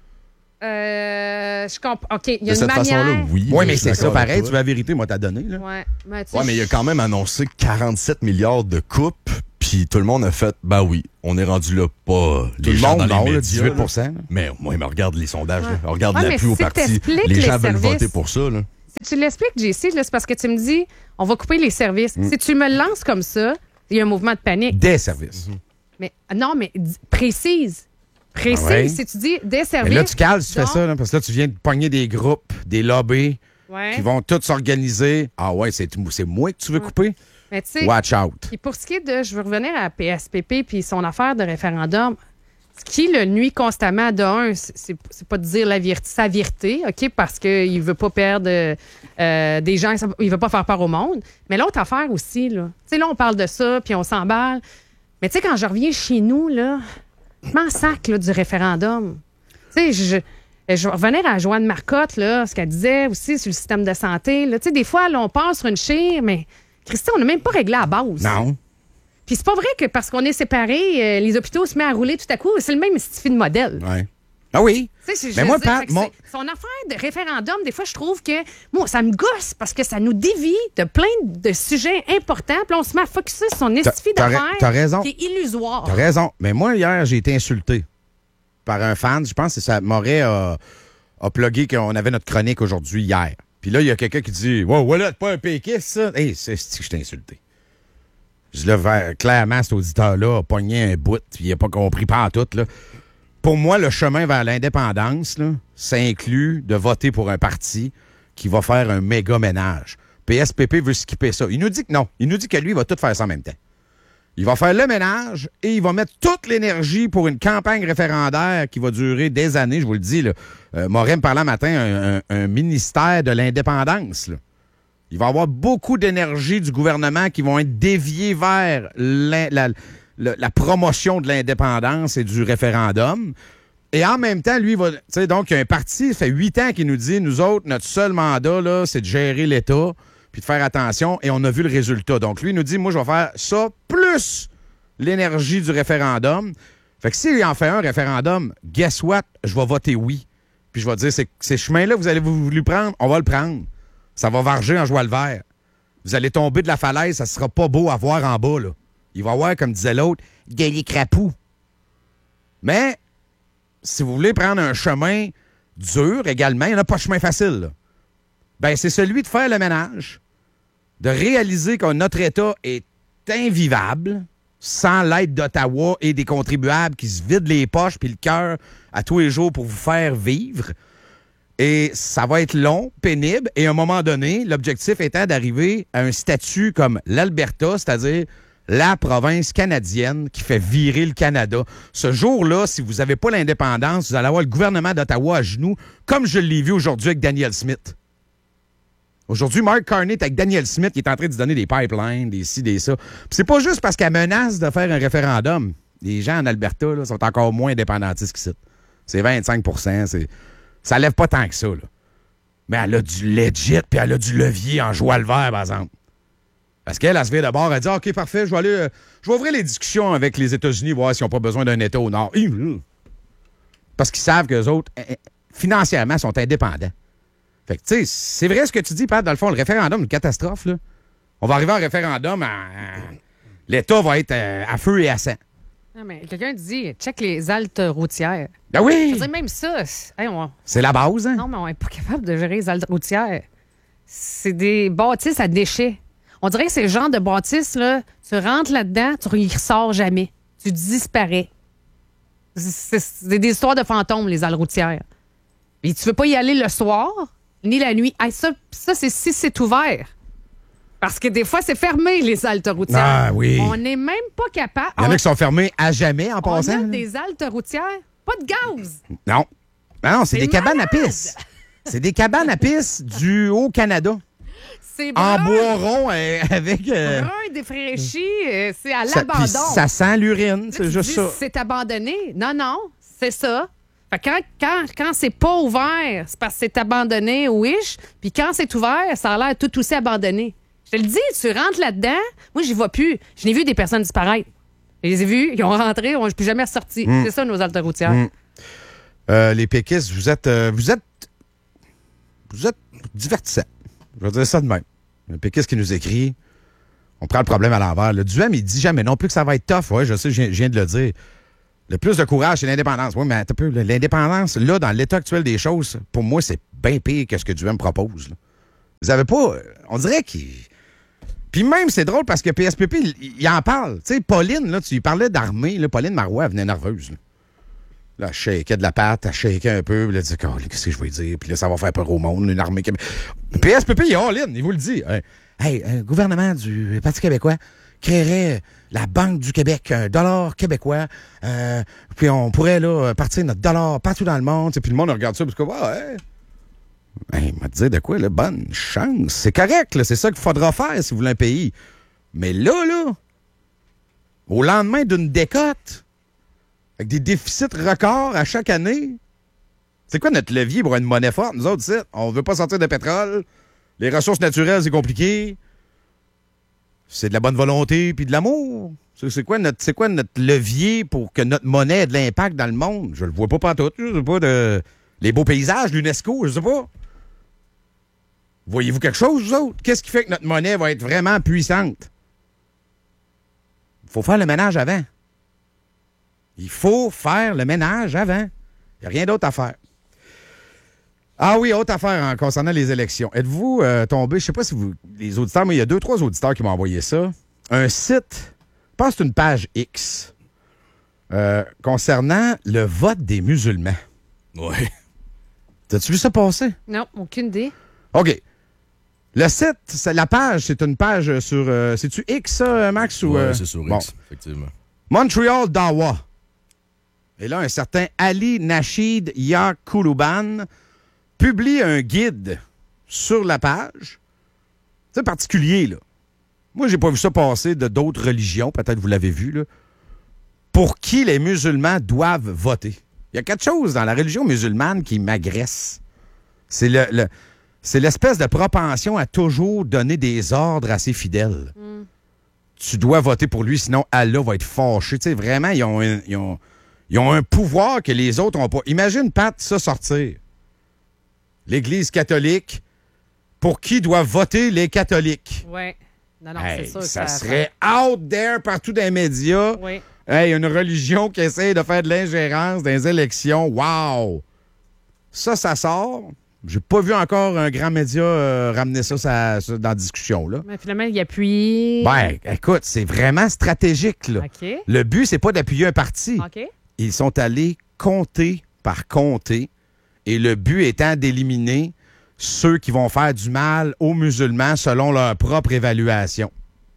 Euh, je comprends. OK, il y a De une cette manière... façon-là, oui. Oui, mais je suis c'est ça, d'accord avec pareil, toi. tu veux la vérité, moi, t'as donné, là. Ouais, mais, tu sais, Ouais, mais il a quand même annoncé quarante-sept milliards de coupes, puis tout le monde a fait, ben oui, on est rendu là, pas Tout les le gens monde, dans non, les là, médias, dix-huit pour là. cent. là. Mais moi, mais regarde les sondages, Ouais. là. regarde Ouais, mais l'appui au si parti. t'expliques Les les gens veulent services- voter pour ça. Là. Si tu l'expliques, J C, là, c'est parce que tu me dis, on va couper les services. Si tu me lances comme ça, il y a un mouvement de panique. Des services. Mais non, mais dis- précise. Précise. Ah ouais? Si tu dis des Mais services. là, tu cales si tu fais donc- ça, là, parce que là, tu viens de pogner des groupes, des lobbies Ouais. qui vont tous s'organiser. Ah ouais, c'est c'est moi que tu veux couper? Mais tu sais, Watch out. puis pour ce qui est de, je veux revenir à P S P P puis son affaire de référendum. Ce qui le nuit constamment, de un, c'est c'est pas de dire la vérité, sa vérité, OK, parce qu'il veut pas perdre euh, des gens, il veut pas faire peur au monde. Mais l'autre affaire aussi, là, tu sais, là, on parle de ça, puis on s'emballe. Mais tu sais, quand je reviens chez nous, là, je m'en sac, là, du référendum. Tu sais, je, je, je vais revenir à Joanne Marcotte, là, ce qu'elle disait aussi sur le système de santé. Là. Tu sais, des fois, là, on passe sur une chire, mais Christy, on n'a même pas réglé à base. Non. Puis c'est pas vrai que parce qu'on est séparés, euh, les hôpitaux se mettent à rouler tout à coup. C'est le même stifi de modèle. Ouais. Ah oui. Tu sais, c'est- Mais je moi, veux dire, Pat, fait que moi- c'est- son affaire de référendum, des fois, je trouve que moi, ça me gosse parce que ça nous dévie de plein de sujets importants. Puis là, on se met à focusser sur son estifi t'as ra- d'affaires t'as raison. qui est illusoire. T'as raison. Mais moi, hier, j'ai été insulté par un fan. Je pense que ça m'aurait a, a plugué qu'on avait notre chronique aujourd'hui, hier. Puis là, il y a quelqu'un qui dit « Wow, voilà, t'es pas un péquiste, ça? » Hé, c'est c'est que je t'ai insulté. Je l'ai vers- clairement, cet auditeur-là a pogné un bout, puis il n'a pas compris pas en tout, là. Pour moi, le chemin vers l'indépendance, là, ça inclut de voter pour un parti qui va faire un méga ménage. P S P P veut skipper ça. Il nous dit que non. Il nous dit que lui, il va tout faire ça en même temps. Il va faire le ménage et il va mettre toute l'énergie pour une campagne référendaire qui va durer des années, je vous le dis. Là. Euh, Morin me parlait un matin, un, un- un ministère de l'indépendance. Là. Il va y avoir beaucoup d'énergie du gouvernement qui vont être déviées vers la, la- la- la promotion de l'indépendance et du référendum. Et en même temps, lui, il va. Tu sais, donc, il y a un parti, ça fait huit ans qu'il nous dit, nous autres, notre seul mandat, là, c'est de gérer l'État puis de faire attention, et on a vu le résultat. Donc, lui, il nous dit, moi, je vais faire ça plus l'énergie du référendum. Fait que s'il en fait un référendum, guess what? Je vais voter oui. Puis je vais dire, c'est- ces chemins-là, vous allez vous voulu prendre, on va le prendre. Ça va varger en joie le vert. Vous allez tomber de la falaise, ça sera pas beau à voir en bas, là. Il va y avoir, comme disait l'autre, des crapous. Mais, si vous voulez prendre un chemin dur également, il n'y en a pas de chemin facile, là. Ben, c'est celui de faire le ménage, de réaliser que notre État est invivable sans l'aide d'Ottawa et des contribuables qui se vident les poches puis le cœur à tous les jours pour vous faire vivre. Et ça va être long, pénible, et à un moment donné, l'objectif étant d'arriver à un statut comme l'Alberta, c'est-à-dire la province canadienne qui fait virer le Canada. Ce jour-là, si vous n'avez pas l'indépendance, vous allez avoir le gouvernement d'Ottawa à genoux, comme je l'ai vu aujourd'hui avec Daniel Smith. Aujourd'hui, Mark Carney est avec Daniel Smith qui est en train de se donner des pipelines, des ci, des ça. Puis c'est pas juste parce qu'elle menace de faire un référendum. Les gens en Alberta là, sont encore moins indépendantistes qu'ici. C'est vingt-cinq pour cent. C'est... Ça lève pas tant que ça. Là. Mais elle a du legit puis elle a du levier en joie le vert, par exemple. Parce qu'elle, elle se vient de bord, elle dit « OK, parfait, je vais aller... euh, je vais ouvrir les discussions avec les États-Unis, voir s'ils n'ont pas besoin d'un État au Nord. » Parce qu'ils savent qu'eux autres, financièrement, sont indépendants. Fait que, tu sais, c'est vrai ce que tu dis, Pat, dans le fond, le référendum, une catastrophe, là. On va arriver en référendum, à, à- l'État va être à, à feu et à sang. Non, mais quelqu'un dit, check les haltes routières. Ben Je oui! veux dire, même ça, c'est- hey, on- C'est la base, hein? non, mais on n'est pas capable de gérer les haltes routières. C'est des bâtisses à déchets. On dirait que c'est le genre de bâtisse, là, tu rentres là-dedans, tu y ressors jamais. Tu disparais. C'est c'est des histoires de fantômes, les halles routières. Et tu veux pas y aller le soir, ni la nuit. Hey, ça, ça c'est si c'est ouvert. Parce que des fois, c'est fermé, les haltes routières. Ah oui. On n'est même pas capable. Il y en on, a qui sont fermés à jamais en on passant. a là. des haltes routières, pas de gaz. Non. Non, c'est C'est des cabanes à malade. pisse. C'est des cabanes à pisse du Haut-Canada. C'est En brun, bois rond euh, avec... euh, brun défraîchi, euh, c'est à ça, puis l'abandon. ça sent l'urine, c'est Tu juste dis, ça. C'est abandonné. Non, non, c'est ça. Fait que quand, quand, quand c'est pas ouvert, c'est parce que c'est abandonné, wish. Puis quand c'est ouvert, ça a l'air tout aussi abandonné. Je te le dis, tu rentres là-dedans, moi, j'y vois plus. Je n'ai vu des personnes disparaître. Je les ai vus, ils ont rentré, ils n'ont plus jamais ressorti. Mm. C'est ça, nos haltes routières. Mm. Euh, les péquistes, vous êtes, euh, vous êtes... Vous êtes divertissants. Je vais dire ça de même. Le péquiste qui nous écrit, on prend le problème à l'envers. Le Duhem, il dit jamais non plus que ça va être tough. Oui, je sais, je viens, je viens de le dire. Le plus de courage, c'est l'indépendance. Oui, mais attends un peu. L'indépendance, là, dans l'état actuel des choses, pour moi, c'est bien pire que ce que Duhem propose. Là. Vous avez pas... On dirait qu'il... Puis même, c'est drôle parce que P S P P, il, il en parle. Tu sais, Pauline, là, tu lui parlais d'armée. Là, Pauline Marois, elle venait nerveuse. Là. Là, elle shakeait de la patte, elle shakeait un peu, puis là, elle disait, oh, qu'est-ce que je vais dire? Puis là, ça va faire peur au monde, une armée québécoise. P S P P, il est all-in, il vous le dit. Hey, hey, un gouvernement du Parti québécois créerait la Banque du Québec, un dollar québécois, euh, puis on pourrait, là, partir notre dollar partout dans le monde. Puis le monde regarde ça, parce que, ah, ouais. Hey, il m'a dit de quoi, là? Bonne chance. C'est correct, là, c'est ça qu'il faudra faire si vous voulez un pays. Mais là, là, au lendemain d'une décote, avec des déficits records à chaque année. C'est quoi notre levier pour une monnaie forte? Nous autres, c'est, on veut pas sortir de pétrole. Les ressources naturelles, c'est compliqué. C'est de la bonne volonté puis de l'amour. C'est, c'est, quoi notre, c'est quoi notre levier pour que notre monnaie ait de l'impact dans le monde? Je le vois pas pantoute. Je sais pas de... Les beaux paysages, l'UNESCO, je sais pas. Voyez-vous quelque chose, vous autres? Qu'est-ce qui fait que notre monnaie va être vraiment puissante? Il faut faire le ménage avant. Il faut faire le ménage avant. Il n'y a rien d'autre à faire. Ah oui, autre affaire hein, concernant les élections. Êtes-vous euh, tombé, je ne sais pas si vous, les auditeurs, mais il y a deux, trois auditeurs qui m'ont envoyé ça. Un site, je pense que c'est une page X, euh, concernant le vote des musulmans. Oui. T'as-tu vu ça passer? Non, aucune idée. OK. Le site, c'est, la page, c'est une page sur... Euh, c'est-tu X, ça, Max? Ou, Oui, euh, c'est sur X, bon. effectivement. Montreal Dawa. Et là, un certain Ali Nachid Yakuluban publie un guide sur la page. C'est particulier, là. Moi, j'ai pas vu ça passer de d'autres religions, peut-être vous l'avez vu, là, pour qui les musulmans doivent voter. Il y a quelque chose dans la religion musulmane qui m'agresse. C'est le, le c'est l'espèce de propension à toujours donner des ordres à ses fidèles. Mm. Tu dois voter pour lui, sinon Allah va être fâché. Tu sais, vraiment, ils ont, un, ils, ont, ils ont un pouvoir que les autres n'ont pas. Imagine, Pat, ça sortir. L'Église catholique, pour qui doivent voter les catholiques? Oui. Non, non, hey, c'est sûr. ça, ça serait out there partout dans les médias. Oui. Hey, une religion qui essaie de faire de l'ingérence dans les élections. Wow! Ça, ça sort. J'ai pas vu encore un grand média euh, ramener ça, ça, ça dans la discussion. Là. Mais finalement, il appuie. Ben, écoute, c'est vraiment stratégique. Là. OK. Le but, c'est pas d'appuyer un parti. OK. Ils sont allés comté par comté, et le but étant d'éliminer ceux qui vont faire du mal aux musulmans selon leur propre évaluation.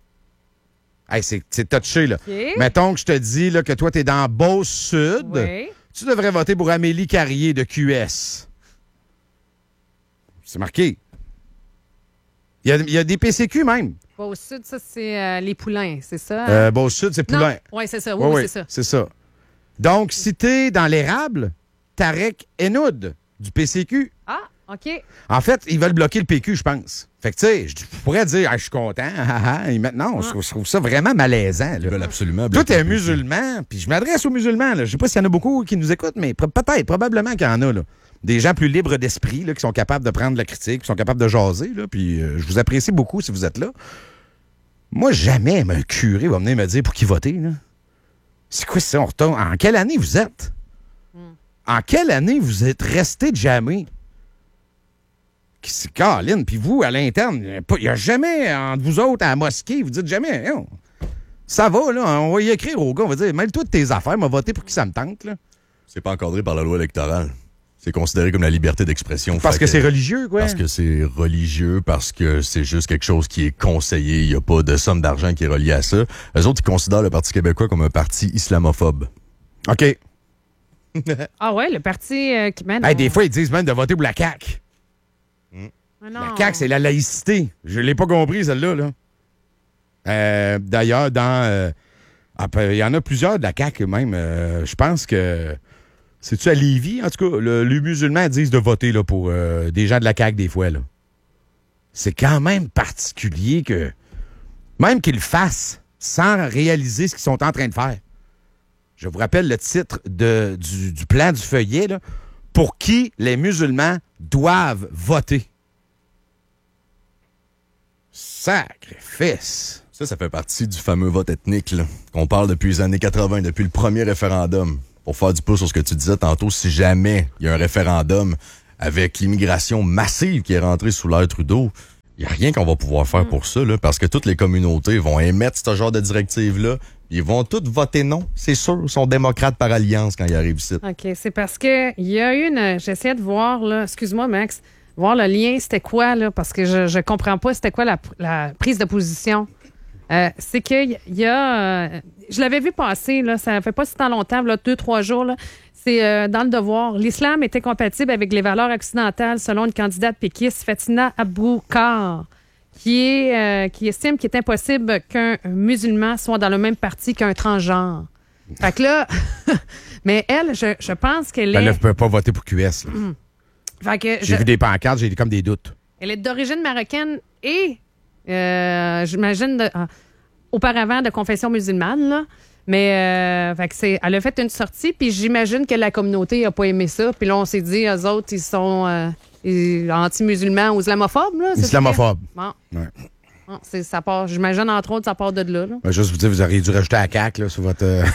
Hey, c'est, c'est touché, là. OK. Mettons que je te dis là, que toi, t'es dans Beauce-Sud. Oui. Tu devrais voter pour Amélie Carrier de Q S. C'est marqué. Il y a, il y a des P C Q même. Bon, au sud, ça, c'est euh, les poulains, c'est ça? Euh, Beauce-Sud, c'est Poulain. Oui, c'est ça. Oui, Oui, oui, oui, c'est ça. c'est ça. Donc, si t'es dans l'érable, Tarek Enoud du P C Q. Ah, OK. En fait, ils veulent bloquer le P Q, je pense. Fait que, tu sais, je pourrais dire, ah, je suis content. Ah, ah, et maintenant, Ah. je, trouve, je trouve ça vraiment malaisant. Ils Là. veulent absolument. Toi, t'es un bloquer le P C. musulman, puis je m'adresse aux musulmans. Là. Je sais pas s'il y en a beaucoup qui nous écoutent, mais peut-être, probablement qu'il y en a. Là. Des gens plus libres d'esprit, là, qui sont capables de prendre la critique, qui sont capables de jaser. Là, puis euh, je vous apprécie beaucoup si vous êtes là. Moi, jamais un curé va venir me dire pour qui voter. Là. C'est quoi ça? On retourne. En quelle année vous êtes? Mm. En quelle année vous êtes resté de jamais? C'est Caroline, puis vous, à l'interne, il n'y a jamais entre vous autres à la mosquée, vous dites jamais, hein, ça va, là, on va y écrire au gars, on va dire, mêle-toi de tes affaires, m'a voté pour qui ça me tente, là. C'est pas encadré par la loi électorale. C'est considéré comme la liberté d'expression. Parce Fait que c'est religieux, quoi. Parce que c'est religieux, parce que c'est juste quelque chose qui est conseillé. Il n'y a pas de somme d'argent qui est reliée à ça. Eux autres, ils considèrent le Parti québécois comme un parti islamophobe. OK. Ah ouais, le parti euh, qui mène... Hey, des fois, ils disent même de voter pour la C A Q. Ah non. La C A Q, c'est la laïcité. Je l'ai pas compris, celle-là. Là. Euh, d'ailleurs, dans... euh, il y en a plusieurs de la C A Q, même. Euh, je pense que... C'est-tu à Lévis? En tout cas, le, les musulmans disent de voter là, pour euh, des gens de la C A Q des fois. Là. C'est quand même particulier que... Même qu'ils le fassent sans réaliser ce qu'ils sont en train de faire. Je vous rappelle le titre de, du, du plan du feuillet. Là, pour qui les musulmans doivent voter. Sacrifice! Ça, ça fait partie du fameux vote ethnique, là, qu'on parle depuis les années quatre-vingt, depuis le premier référendum. Pour faire du pouce sur ce que tu disais tantôt, si jamais il y a un référendum avec l'immigration massive qui est rentrée sous l'ère Trudeau, il n'y a rien qu'on va pouvoir faire pour ça, là, parce que toutes les communautés vont émettre ce genre de directive-là. Ils vont tous voter non, c'est sûr. Ils sont démocrates par alliance quand ils arrivent ici. OK, c'est parce que il y a eu une... J'essayais de voir, là, excuse-moi, Max, voir le lien, c'était quoi, là, parce que je ne comprends pas c'était quoi la, la prise de position. Euh, c'est qu'il y a... Euh, je l'avais vu passer, là, ça fait pas si tant longtemps, là, deux, trois jours, là. C'est euh, dans le Devoir. L'islam était compatible avec les valeurs occidentales selon une candidate péquiste, Fatina Aboukar, qui, est, euh, qui estime qu'il est impossible qu'un musulman soit dans le même parti qu'un transgenre. Fait que là... mais elle, je, je pense qu'elle Ben est... là, je peux pas voter pour Q S. Là. Mm. Fait que J'ai je- vu des pancartes, j'ai comme des doutes. Elle est d'origine marocaine et, euh, j'imagine, de- ah, auparavant de confession musulmane, là. Mais, euh, fait que c'est, elle a fait une sortie, puis j'imagine que la communauté n'a pas aimé ça. Puis là, on s'est dit, eux autres, ils sont euh, ils- anti-musulmans ou islamophobes, là. c'est Islamophobe. ça? Bon. Ouais. Bon, c'est, ça part, j'imagine, entre autres, ça part de là, là. Ben, juste vous dire, vous auriez dû rajouter la C A Q là, sur votre. euh,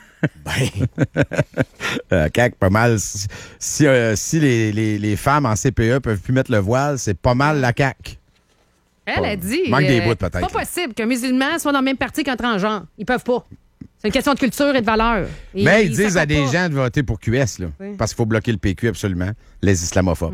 ben. La C A Q, pas mal. Si, si, euh, si les, les, les femmes en C P E peuvent plus mettre le voile, c'est pas mal la C A Q. Elle a dit... Manque des euh, bouts, peut-être, C'est là. pas possible qu'un musulman soit dans le même parti qu'un transgenre. Ils peuvent pas. C'est une question de culture et de valeur. Et Mais ils disent à s'accordent des pas. gens de voter pour Q S, là, Oui. parce qu'il faut bloquer le P Q absolument, les islamophobes.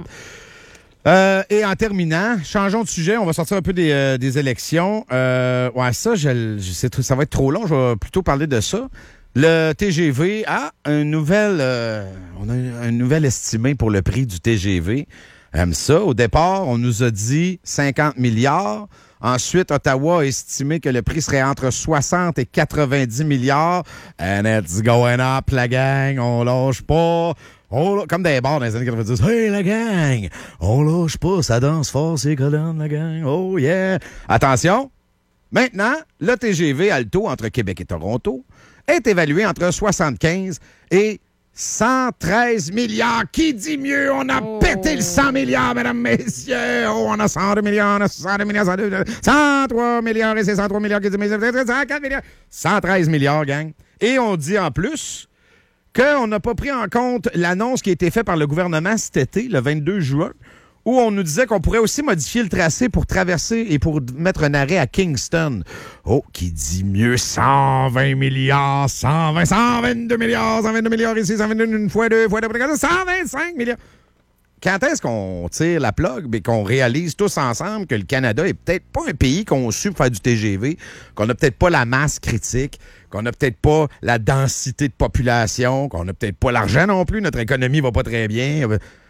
Euh, et en terminant, changeons de sujet, on va sortir un peu des, euh, des élections. Euh, ouais, ça, je, je sais, ça va être trop long, je vais plutôt parler de ça. Le T G V a une nouvelle, euh, on a une nouvelle estimée pour le prix du T G V. Aime ça. Au départ, on nous a dit cinquante milliards. Ensuite, Ottawa a estimé que le prix serait entre soixante et quatre-vingt-dix milliards. And it's going up, la gang. On lâche pas. On, comme des bars dans les années quatre-vingt-dix. Hey, la gang! On lâche pas. Ça danse fort, ces colonnes, la gang. Oh, yeah! Attention. Maintenant, le T G V Alto entre Québec et Toronto est évalué entre soixante-quinze et cent treize milliards. Qui dit mieux? On a Oh. pété le cent milliards, mesdames, messieurs. Oh, on a cent deux milliards, on a cent deux milliards, cent deux, cent trois milliards, et c'est cent trois milliards qui dit cent quatre milliards. cent treize milliards, gang. Et on dit en plus qu'on n'a pas pris en compte l'annonce qui a été faite par le gouvernement cet été, le vingt-deux juin, où on nous disait qu'on pourrait aussi modifier le tracé pour traverser et pour mettre un arrêt à Kingston. Oh, qui dit mieux cent vingt milliards, cent vingt, cent vingt-deux milliards, cent vingt-deux milliards ici, cent vingt-deux une fois deux, fois deux, cent vingt-cinq milliards. Quand est-ce qu'on tire la plug et qu'on réalise tous ensemble que le Canada est peut-être pas un pays conçu pour faire du T G V, qu'on n'a peut-être pas la masse critique, qu'on n'a peut-être pas la densité de population, qu'on n'a peut-être pas l'argent non plus, notre économie va pas très bien.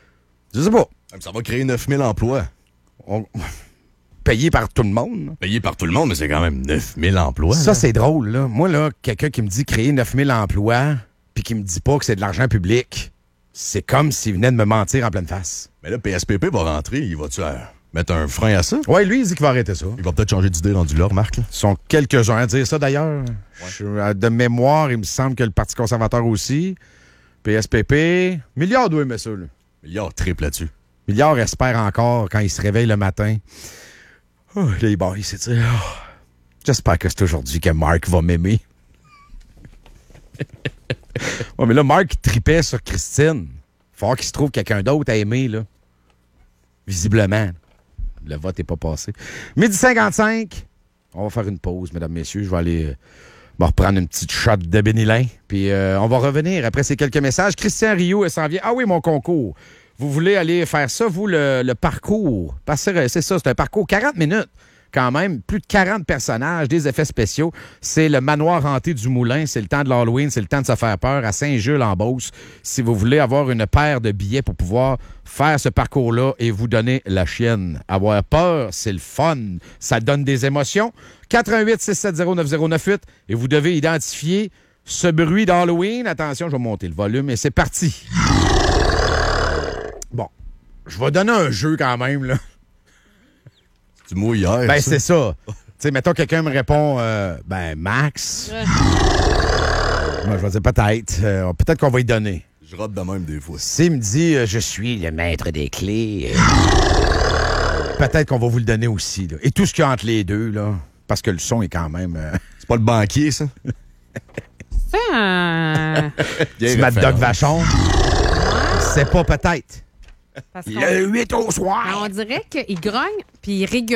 Je sais pas. Ça va créer neuf mille emplois. On... Payé par tout le monde. Payé par tout le monde, mais c'est quand même neuf mille emplois. Ça, là. c'est drôle, là. Moi, là, quelqu'un qui me dit créer neuf mille emplois puis qui me dit pas que c'est de l'argent public, c'est comme s'il venait de me mentir en pleine face. Mais là, P S P P va rentrer. Il va-tu euh, mettre un frein à ça? Ouais, lui, il dit qu'il va arrêter ça. Il va peut-être changer d'idée rendu là, remarque. Là. Ils sont quelques-uns à dire ça, d'ailleurs. Je- De mémoire, il me semble que le Parti conservateur aussi. P S P P. Milliard doit aimer ça, là. Milliard triple là-dessus. Milliard espère encore, quand il se réveille le matin. Oh, là, il baille, il s'est dit, oh, j'espère que c'est aujourd'hui que Marc va m'aimer. Ouais, mais là, Marc il tripait sur Christine. Faut qu'il se trouve quelqu'un d'autre à aimer, là. Visiblement. Le vote n'est pas passé. Midi cinquante-cinq. On va faire une pause, mesdames, messieurs. Je vais aller euh, On va reprendre une petite shot de Bénilin. Puis euh, on va revenir après ces quelques messages. Christian Rio, elle s'en vient. Ah oui, mon concours. Vous voulez aller faire ça, vous, le, le parcours? Parce que c'est ça, c'est un parcours quarante minutes. Quand même, plus de quarante personnages, des effets spéciaux. C'est le manoir hanté du Moulin. C'est le temps de l'Halloween, c'est le temps de se faire peur à Saint-Jules-en-Beauce. Si vous voulez avoir une paire de billets pour pouvoir faire ce parcours-là et vous donner la chienne. Avoir peur, c'est le fun. Ça donne des émotions. quatre un huit, six sept zéro, neuf zéro neuf huit et vous devez identifier ce bruit d'Halloween. Attention, je vais monter le volume et c'est parti. Bon, je vais donner un jeu quand même, là. Tu mouilles hier. Ben, ça. c'est ça. Tu sais, mettons, quelqu'un me répond, euh, ben, Max. Moi, je vais dire peut-être. Euh, peut-être qu'on va y donner. Je rate de même des fois. S'il me dit, euh, je suis le maître des clés, euh, peut-être qu'on va vous le donner aussi. Là. Et tout ce qu'il y a entre les deux, là, parce que le son est quand même... Euh... C'est pas le banquier, ça? Ah. C'est Mad Dog Vachon. C'est pas peut-être. Parce Le qu'on- huit au soir. on dirait qu'il grogne puis il régule.